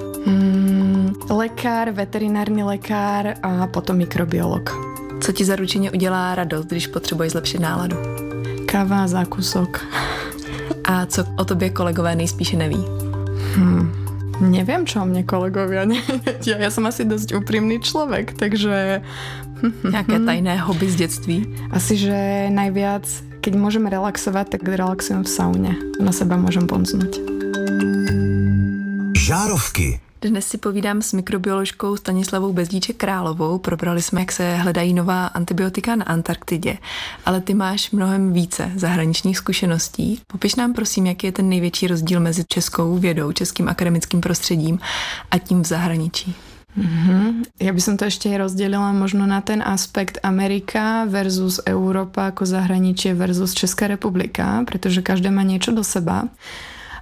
Hmm, lekár, veterinárny lekár a potom mikrobiolog. Co ti zaručeně udělá radost, když potřebuješ zlepšit náladu? Káva a zákusok. A co o tobě kolegové nejspíše neví? Hmm, neviem, čo o mne kolegovia nevedia. Ja som asi dosť úprimný človek, takže... Nejaké tajné hobby z dětství? Asi, že najviac, keď môžem relaxovať, tak relaxujem v saune. Na seba môžem bonznúť. Žárovky. Dnes si povídám s mikrobioložkou Stanislavou Bezdíček Královou. Probrali jsme, jak se hledají nová antibiotika na Antarktidě. Ale ty máš mnohem více zahraničních zkušeností. Popiš nám prosím, jaký je ten největší rozdíl mezi českou vědou, českým akademickým prostředím a tím v zahraničí. Mm-hmm. Ja by som to ešte rozdelila možno na ten aspekt Amerika versus Európa ako zahraničie versus Česká republika, pretože každé má niečo do seba.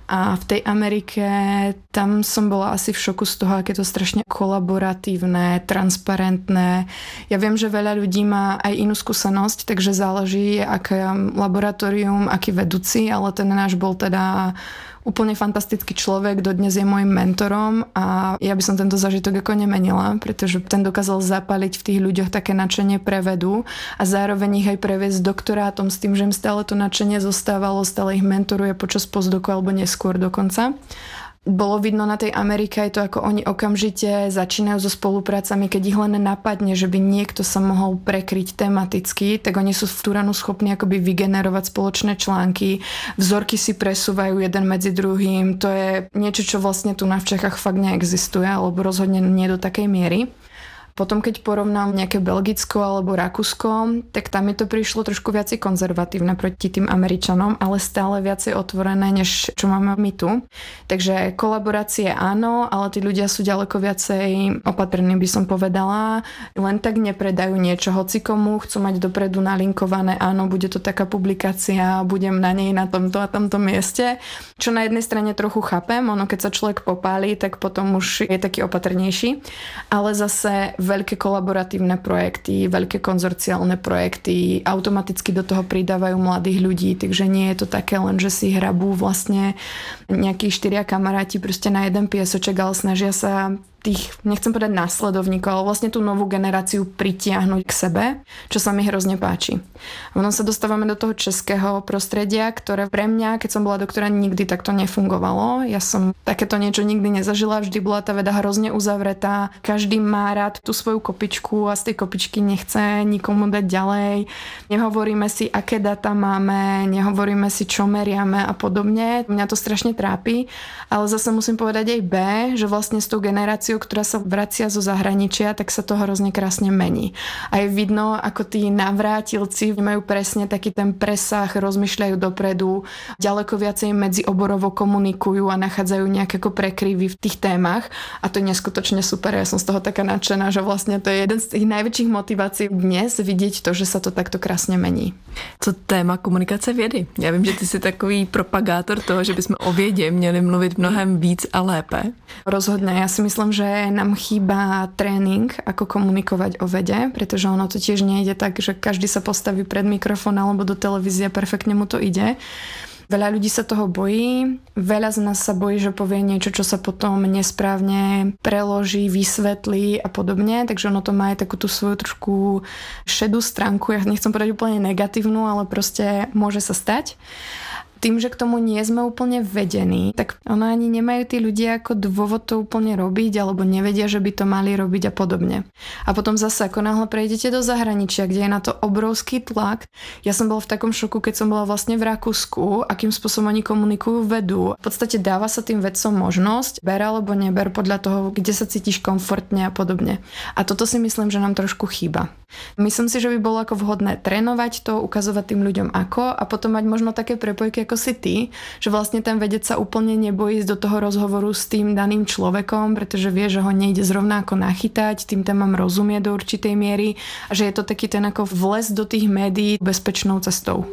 A v tej Amerike tam som bola asi v šoku z toho, aké to strašne kolaboratívne, transparentné. Ja viem, že veľa ľudí má aj inú skúsenosť, takže záleží, aké laboratórium, aký vedúci, ale ten náš bol teda úplne fantastický človek, dodnes je môjim mentorom a ja by som tento zážitok ako nemenila, pretože ten dokázal zapaliť v tých ľuďoch také nadšenie pre vedu a zároveň ich aj previesť doktorátom s tým, že im stále to nadšenie zostávalo, stále ich mentoruje počas postdoku alebo neskôr dokonca. Bolo vidno na tej Amerike aj to, ako oni okamžite začínajú so spoluprácami, keď ich len napadne, že by niekto sa mohol prekryť tematicky, tak oni sú v tú ranu schopní akoby vygenerovať spoločné články, vzorky si presúvajú jeden medzi druhým, to je niečo, čo vlastne tu na v Čechách fakt neexistuje, alebo rozhodne nie do takej miery. Potom, keď porovnám nejaké Belgicko alebo Rakúsko, tak tam mi to prišlo trošku viacej konzervatívne proti tým Američanom, ale stále viacej otvorené, než čo máme my tu. Takže kolaborácie áno, ale tí ľudia sú ďaleko viacej opatrní, by som povedala. Len tak nepredajú niečo hocikomu, chcú mať dopredu nalinkované, áno, bude to taká publikácia, budem na nej na tomto a tomto mieste. Čo na jednej strane trochu chápem, ono keď sa človek popáli, tak potom už je taký opatrnejší. Ale zase veľké kolaboratívne projekty, veľké konzorciálne projekty, automaticky do toho pridávajú mladých ľudí, takže nie je to také len, že si hrabú vlastne nejakí štyria kamaráti proste na jeden piesoček, ale snažia sa tých, nechcem povedať následovníkov, ale vlastne tú novú generáciu pritiahnuť k sebe, čo sa mi hrozne páči. A potom sa dostávame do toho českého prostredia, ktoré pre mňa, keď som bola doktora, nikdy takto nefungovalo. Ja som takéto niečo nikdy nezažila, vždy bola tá veda hrozne uzavretá. Každý má rád tú svoju kopičku a z tej kopičky nechce nikomu dať ďalej. Nehovoríme si, aké dáta máme, nehovoríme si, čo meriame a podobne. Mňa to strašne trápi, ale zase musím povedať aj B, že vlastne s tou generáciou, ktorá sa vracia zo zahraničia, tak sa to hrozne krásne mení. A je vidno, ako tí navrátilci majú presne taký ten presah, rozmýšľajú dopredu, ďaleko viacej medzioborovo komunikujú a nachádzajú nejaké ako prekryvy v tých témach a to je neskutočne super. Ja som z toho taká nadšená, že vlastne to je jeden z tých najväčších motivácií dnes vidieť to, že sa to takto krásne mení. Co téma komunikace vědy? Já vím, že ty jsi takový propagátor toho, že bychom o vědě měli mluvit mnohem víc a lépe. Rozhodne. Ja si myslím, že nám chýba tréning, ako komunikovať o vede, pretože ono to tiež nejde tak, že každý sa postaví pred mikrofón alebo do televízie a perfektne mu to ide. Veľa ľudí sa toho bojí, veľa z nás sa bojí, že povie niečo, čo sa potom nesprávne preloží, vysvetlí a podobne, takže ono to má aj takú tú svoju trošku šedú stránku, ja nechcem povedať úplne negatívnu, ale proste môže sa stať. Tým, že k tomu nie sme úplne vedení, tak ono ani nemajú tí ľudia ako dôvod to úplne robiť, alebo nevedia, že by to mali robiť a podobne. A potom zase, ako náhle prejdete do zahraničia, kde je na to obrovský tlak, ja som bola v takom šoku, keď som bola vlastne v Rakúsku, akým spôsobom oni komunikujú vedu. V podstate dáva sa tým vedcom možnosť, ber alebo neber podľa toho, kde sa cítiš komfortne a podobne. A toto si myslím, že nám trošku chýba. Myslím si, že by bolo ako vhodné trénovať to, ukazovať tým ľuďom ako a potom mať možno také prepojky ako si ty, že vlastne ten vedec sa úplne nebojí ísť do toho rozhovoru s tým daným človekom, pretože vie, že ho nejde zrovna ako nachytať, tým témam rozumie do určitej miery a že je to taký ten ako vles do tých médií bezpečnou cestou.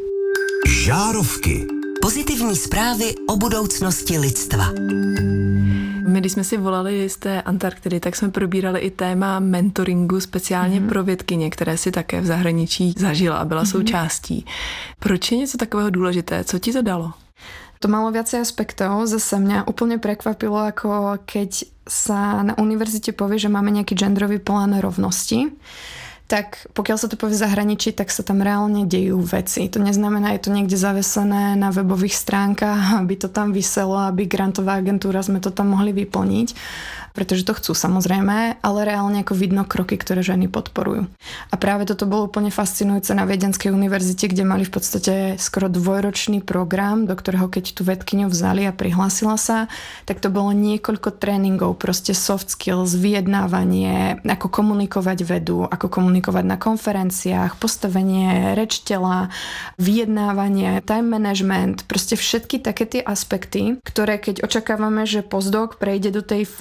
Žárovky. Pozitivní zprávy o budoucnosti lidstva. My, když jsme si volali z té Antarktidy, tak jsme probírali i téma mentoringu speciálně mm. pro vědkyně, které si také v zahraničí zažila a byla mm. součástí. Proč je něco takového důležité? Co ti to dalo? To malo viacej aspektov. Zase mňa úplne prekvapilo, ako keď sa na univerzite povie, že máme nejaký genderový plán rovnosti, tak pokiaľ sa to povie v zahraničí, tak sa tam reálne dejú veci. To neznamená, je to niekde zavesené na webových stránkach, aby to tam viselo, aby grantová agentúra sme to tam mohli vyplniť, pretože to chcú samozrejme, ale reálne ako vidno kroky, ktoré ženy podporujú. A práve toto bolo úplne fascinujúce na Viedenskej univerzite, kde mali v podstate skoro dvojročný program, do ktorého keď tú vedkyňu vzali a prihlásila sa, tak to bolo niekoľko tréningov, proste soft skills, vyjednávanie, ako komunikovať vedu, ako komunikovať na konferenciách, postavenie reč tela, vyjednávanie, time management, proste všetky také tie aspekty, ktoré keď očakávame, že postdoc prejde do tej fáze, že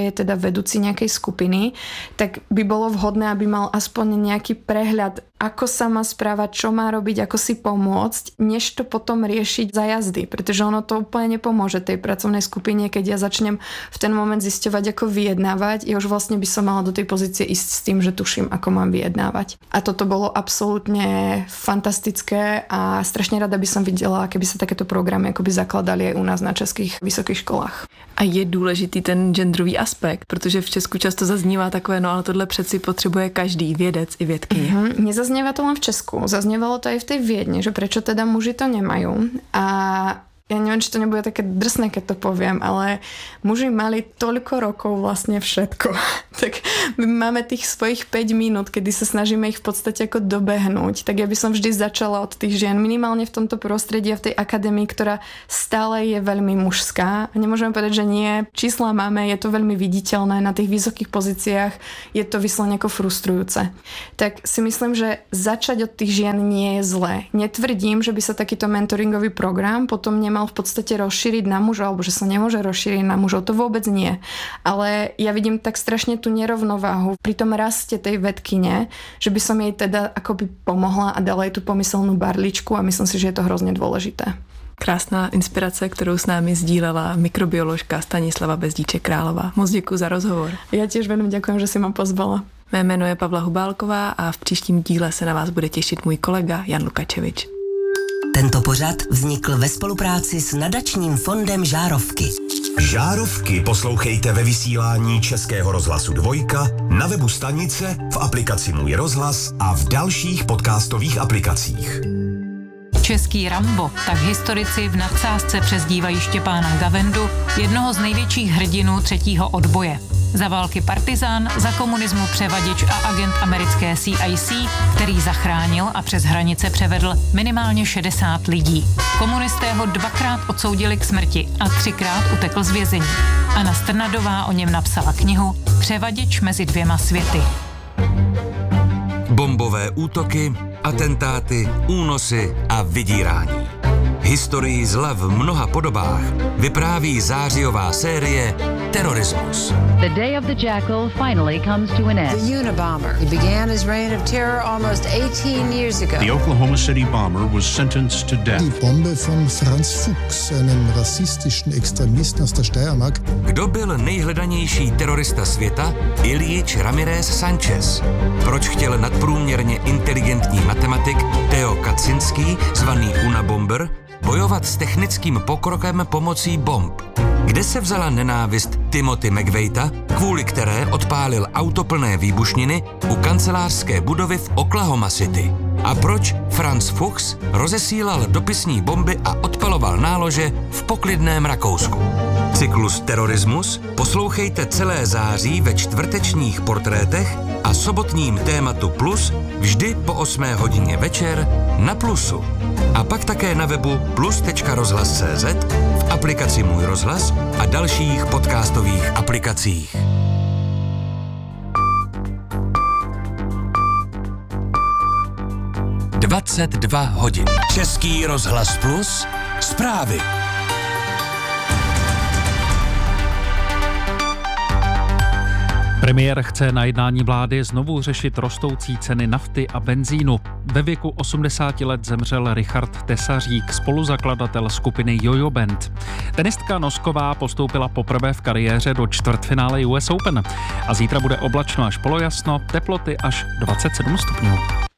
že je teda vedúci nejakej skupiny, tak by bolo vhodné, aby mal aspoň nejaký prehľad, ako sa má správať, čo má robiť, ako si pomôcť, než to potom riešiť za jazdy, pretože ono to úplne nepomôže tej pracovnej skupine, keď ja začnem v ten moment zisťovať, ako vyjednávať. Ja už vlastne by som mala do tej pozície ísť s tým, že tuším, ako mám vyjednávať. A toto bolo absolútne fantastické a strašne rada by som videla, keby sa takéto programy akoby zakladali aj u nás na českých vysokých školách. A je důležitý ten genderový aspekt, protože v Česku často zaznívá takové, no ale tohle přeci potřebuje každý vědec i vědkyně. Mm-hmm. Nezaznieva to len v Česku, zaznievalo to aj v tej Viedni, že prečo teda muži to nemajú. A ja neviem, či to nebude také drsné, keď to poviem, ale muži mali toľko rokov vlastne všetko. Tak my máme tých svojich päť minút, kedy sa snažíme ich v podstate ako dobehnúť. Tak ja by som vždy začala od tých žien, minimálne v tomto prostredí a v tej akadémii, ktorá stále je veľmi mužská. A nemôžeme povedať, že nie. Čísla máme, je to veľmi viditeľné na tých vysokých pozíciách, je to vyslovene ako frustrujúce. Tak si myslím, že začať od tých žien nie je zlé. Netvrdím, že by sa takýto mentoringový program potom nemal v podstate rozšíriť na mužov, alebo že sa nemôže rozšíriť na mužov, to vôbec nie. Ale ja vidím tak strašne tú nerovnováhu pri tom raste tej vedkyne, že by som jej teda akoby pomohla a dala jej tú pomyselnú barličku a myslím si, že je to hrozně dôležité. Krásná inspirace, kterou s námi sdílela mikrobioložka Stanislava Bezdíček-Králová. Moc děkuji za rozhovor. Ja tiež veľmi ďakujem, že si ma pozvala. Mé jméno je Pavla Hubálková a v příštím díle se na vás bude těšit můj kolega Jan Lukačevič. Tento pořad vznikl ve spolupráci s nadačním fondem Žárovky. Žárovky poslouchejte ve vysílání Českého rozhlasu Dvojka, na webu stanice, v aplikaci Můj rozhlas a v dalších podcastových aplikacích. Český Rambo, tak historici v nadsázce přezdívají Štěpána Gavendu, jednoho z největších hrdinů třetího odboje. Za války partizán, za komunismu převaděč a agent americké C I C, který zachránil a přes hranice převedl minimálně šedesát lidí. Komunisté ho dvakrát odsoudili k smrti a třikrát utekl z vězení. Anna Strnadová o něm napsala knihu Převaděč mezi dvěma světy. Bombové útoky, atentáty, únosy a vydírání. Historii zla v mnoha podobách vypráví zářijová série Terorismus. The day of the jackal finally comes to an end. The Unabomber. He began his reign of terror almost eighteen years ago. The Oklahoma City bomber was sentenced to death. Die Bombe von Franz Fuchs, einem rassistischen Extremisten aus der Steiermark. Kdo byl nejhledanější terorista světa? Ilyich Ramirez Sanchez. Proč chtěl nadprůměrně inteligentní matematik Theo Kaczynski, zvaný Unabomber, bojovat s technickým pokrokem pomocí bomb? Kde se vzala nenávist Timothy McVeighta, kvůli které odpálil auto plné výbušniny u kancelářské budovy v Oklahoma City? A proč Franz Fuchs rozesílal dopisní bomby a odpaloval nálože v poklidném Rakousku? Cyklus Terorismus poslouchejte celé září ve čtvrtečních portrétech a sobotním tématu Plus vždy po osmé hodině večer na Plusu. A pak také na webu plus tečka rozhlas tečka cé zet, v aplikaci Můj rozhlas a dalších podcastových aplikacích. dvacet dva hodin. Český rozhlas Plus. Zprávy. Premiér chce na jednání vlády znovu řešit rostoucí ceny nafty a benzínu. Ve věku osmdesáti let zemřel Richard Tesařík, spoluzakladatel skupiny Jojo Band. Tenistka Nosková postoupila poprvé v kariéře do čtvrtfinále U S Open. A zítra bude oblačno až polojasno, teploty až dvacet sedm stupňů.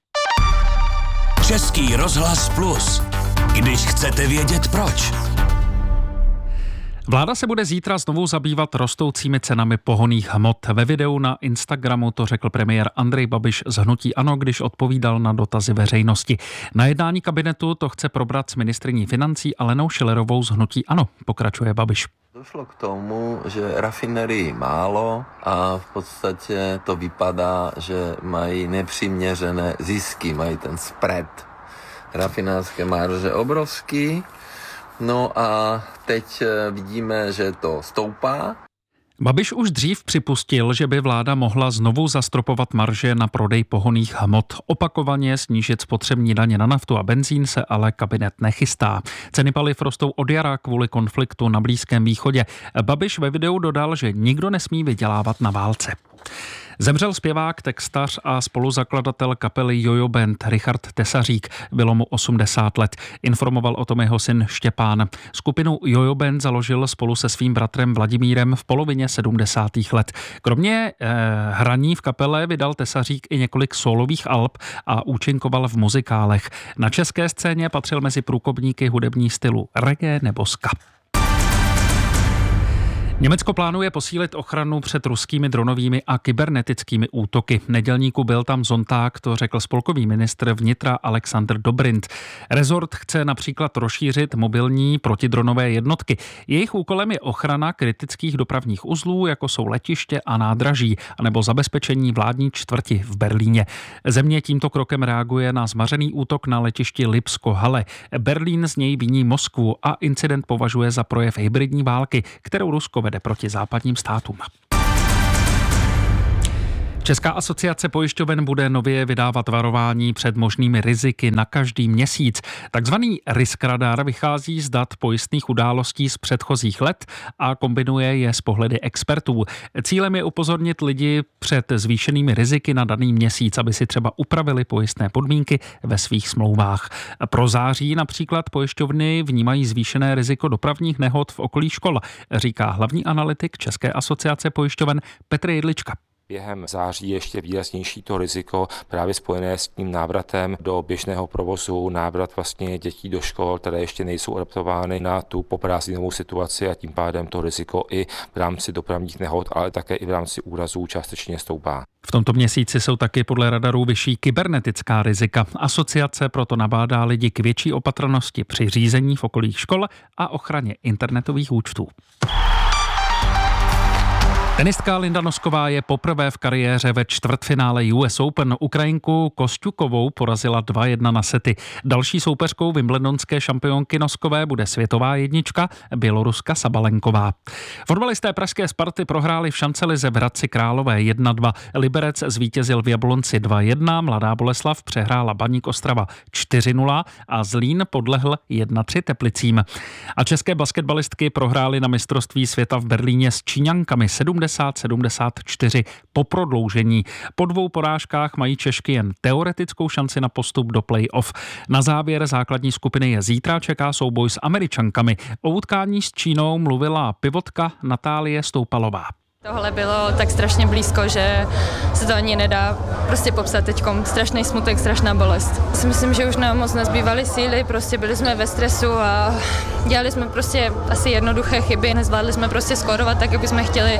Český rozhlas Plus. Když chcete vědět proč. Vláda se bude zítra znovu zabývat rostoucími cenami pohonných hmot. Ve videu na Instagramu to řekl premiér Andrej Babiš z hnutí ANO, když odpovídal na dotazy veřejnosti. Na jednání kabinetu to chce probrat s ministryní financí Alenou Schillerovou z hnutí ANO, pokračuje Babiš. Došlo k tomu, že rafinerii málo a v podstatě to vypadá, že mají nepřiměřené zisky, mají ten spread. Rafinářské marže obrovský. No a teď vidíme, že to stoupá. Babiš už dřív připustil, že by vláda mohla znovu zastropovat marže na prodej pohonných hmot. Opakovaně snížit spotřební daně na naftu a benzín se ale kabinet nechystá. Ceny paliv rostou od jara kvůli konfliktu na Blízkém východě. Babiš ve videu dodal, že nikdo nesmí vydělávat na válce. Zemřel zpěvák, textař a spoluzakladatel kapely Jojo Band Richard Tesařík. Bylo mu osmdesát let. Informoval o tom jeho syn Štěpán. Skupinu Jojo Band založil spolu se svým bratrem Vladimírem v polovině sedmdesátých let. Kromě eh, hraní v kapele vydal Tesařík i několik sólových alb a účinkoval v muzikálech. Na české scéně patřil mezi průkopníky hudební stylu reggae nebo ska. Německo plánuje posílit ochranu před ruskými dronovými a kybernetickými útoky. Nedělníku byl tam Sonntag, to řekl spolkový ministr vnitra Alexander Dobrindt. Rezort chce například rozšířit mobilní protidronové jednotky. Jejich úkolem je ochrana kritických dopravních uzlů, jako jsou letiště a nádraží, anebo zabezpečení vládní čtvrti v Berlíně. Země tímto krokem reaguje na zmařený útok na letišti Lipsko-Halle. Berlín z něj viní Moskvu a incident považuje za projev hybridní války, kterou Rusko vede proti západním státům. Česká asociace pojišťoven bude nově vydávat varování před možnými riziky na každý měsíc. Takzvaný risk radar vychází z dat pojistných událostí z předchozích let a kombinuje je s pohledy expertů. Cílem je upozornit lidi před zvýšenými riziky na daný měsíc, aby si třeba upravili pojistné podmínky ve svých smlouvách. Pro září například pojišťovny vnímají zvýšené riziko dopravních nehod v okolí škol, říká hlavní analytik České asociace pojišťoven Petr Jedlička. Během září je ještě výraznější to riziko právě spojené s tím návratem do běžného provozu, návrat vlastně dětí do škol, které ještě nejsou adaptovány na tu poprázdninovou situaci a tím pádem to riziko i v rámci dopravních nehod, ale také i v rámci úrazů částečně stoupá. V tomto měsíci jsou taky podle radarů vyšší kybernetická rizika. Asociace proto nabádá lidi k větší opatrnosti při řízení v okolí škol a ochraně internetových účtů. Tenistka Linda Nosková je poprvé v kariéře ve čtvrtfinále U S Open. Ukrajinku Kosťukovou porazila dva jedna na sety. Další soupeřkou wimbledonské šampionky Noskové bude světová jednička Běloruska Sabalenková. Fotbalisté pražské Sparty prohráli v šancelize v Hradci Králové jedna dva. Liberec zvítězil v Jablonci dva jedna, Mladá Boleslav přehrála Baník Ostrava čtyři nula a Zlín podlehl jedna tři Teplicím. A české basketbalistky prohrály na mistrovství světa v Berlíně s Číňankami sedmdesát sedmdesát čtyři po prodloužení. Po dvou porážkách mají Češky jen teoretickou šanci na postup do play-off. Na závěr základní skupiny je zítra čeká souboj s Američankami. O utkání s Čínou mluvila pivotka Natálie Stoupalová. Tohle bylo tak strašně blízko, že se to ani nedá prostě popsat teďkom. Strašný smutek, strašná bolest. Si myslím, že už nám moc nezbývaly síly, prostě byli jsme ve stresu a dělali jsme prostě asi jednoduché chyby, nezvládli jsme prostě skórovat tak, jak bychom chtěli.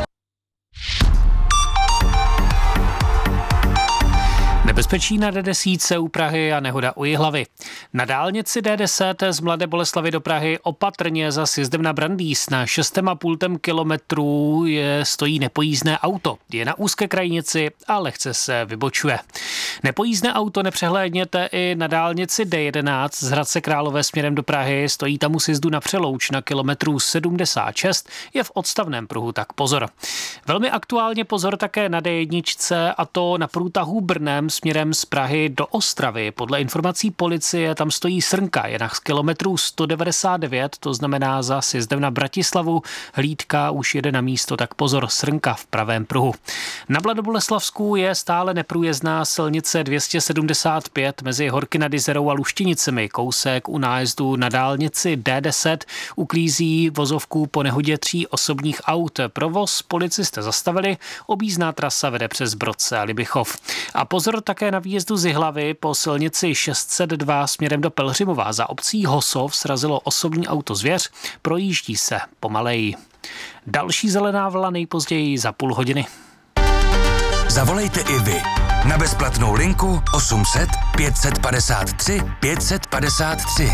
Nebezpečí na D deset u Prahy a nehoda u Jihlavy. Na dálnici D deset z Mladé Boleslavi do Prahy opatrně za sjezdem na Brandýs na šest a půl kilometrů je, stojí nepojízdné auto. Je na úzké krajnici a lehce se vybočuje. Nepojízdné auto nepřehlédněte i na dálnici D jedenáct z Hradce Králové směrem do Prahy. Stojí tam u sjezdu na Přelouč na kilometru sedmdesát šest. Je v odstavném pruhu, tak pozor. Velmi aktuálně pozor také na D jedna a to na průtahu Brnem směrem z Prahy do Ostravy. Podle informací policie tam stojí srnka, je na kilometru sto devadesát devět, to znamená za sjezdem na Bratislavu. Hlídka už jede na místo, tak pozor, srnka v pravém pruhu. Na Mladoboleslavsku je stále neprůjezdná silnice dvě stě sedmdesát pět mezi Horky nad Jizerou a Luštěnicemi. Kousek u nájezdu na dálnici D deset uklízí vozovku po nehodě tří osobních aut. Provoz policisté zastavili, objízdná trasa vede přes Brodce a Libichov. A pozor také na výjezdu z Jihlavy po silnici šest set dva směrem do Pelhřimova. Za obcí Hosov srazilo osobní auto Zvěř, projíždí se pomaleji. Další zelená vlna nejpozději za půl hodiny. Zavolejte i vy na bezplatnou linku osm set pět set padesát tři pět set padesát tři.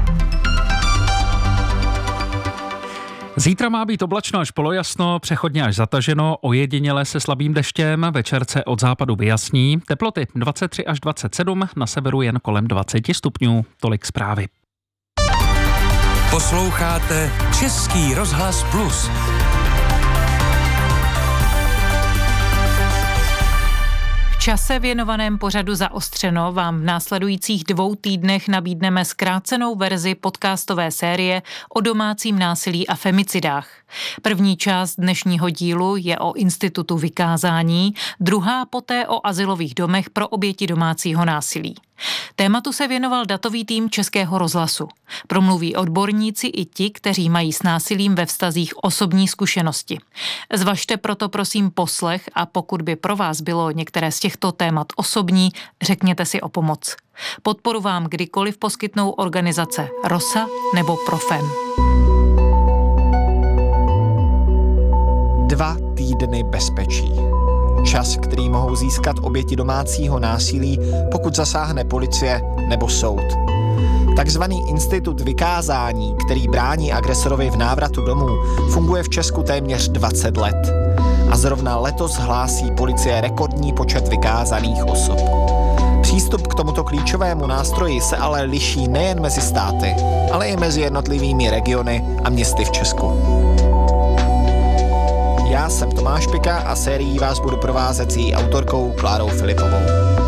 Zítra má být oblačno až polojasno, přechodně až zataženo, ojediněle se slabým deštěm, večer se od západu vyjasní, teploty dvacet tři až dvacet sedm, na severu jen kolem dvacet stupňů, tolik zprávy. Posloucháte Český rozhlas Plus. čase věnovaném pořadu Zaostřeno vám v následujících dvou týdnech nabídneme zkrácenou verzi podcastové série o domácím násilí a femicidách. První část dnešního dílu je o institutu vykázání, druhá poté o azylových domech pro oběti domácího násilí. Tématu se věnoval datový tým Českého rozhlasu. Promluví odborníci i ti, kteří mají s násilím ve vztazích osobní zkušenosti. Zvažte proto prosím poslech a pokud by pro vás bylo některé z těchto témat osobní, řekněte si o pomoc. Podporu vám kdykoliv poskytnou organizace Rosa nebo Profem. Dva týdny bezpečí. Čas, který mohou získat oběti domácího násilí, pokud zasáhne policie nebo soud. Takzvaný institut vykázání, který brání agresorovi v návratu domů, funguje v Česku téměř dvacet let. A zrovna letos hlásí policie rekordní počet vykázaných osob. Přístup k tomuto klíčovému nástroji se ale liší nejen mezi státy, ale i mezi jednotlivými regiony a městy v Česku. Já jsem Tomáš Pika a sérií vás budu provázet s její autorkou Klárou Filipovou.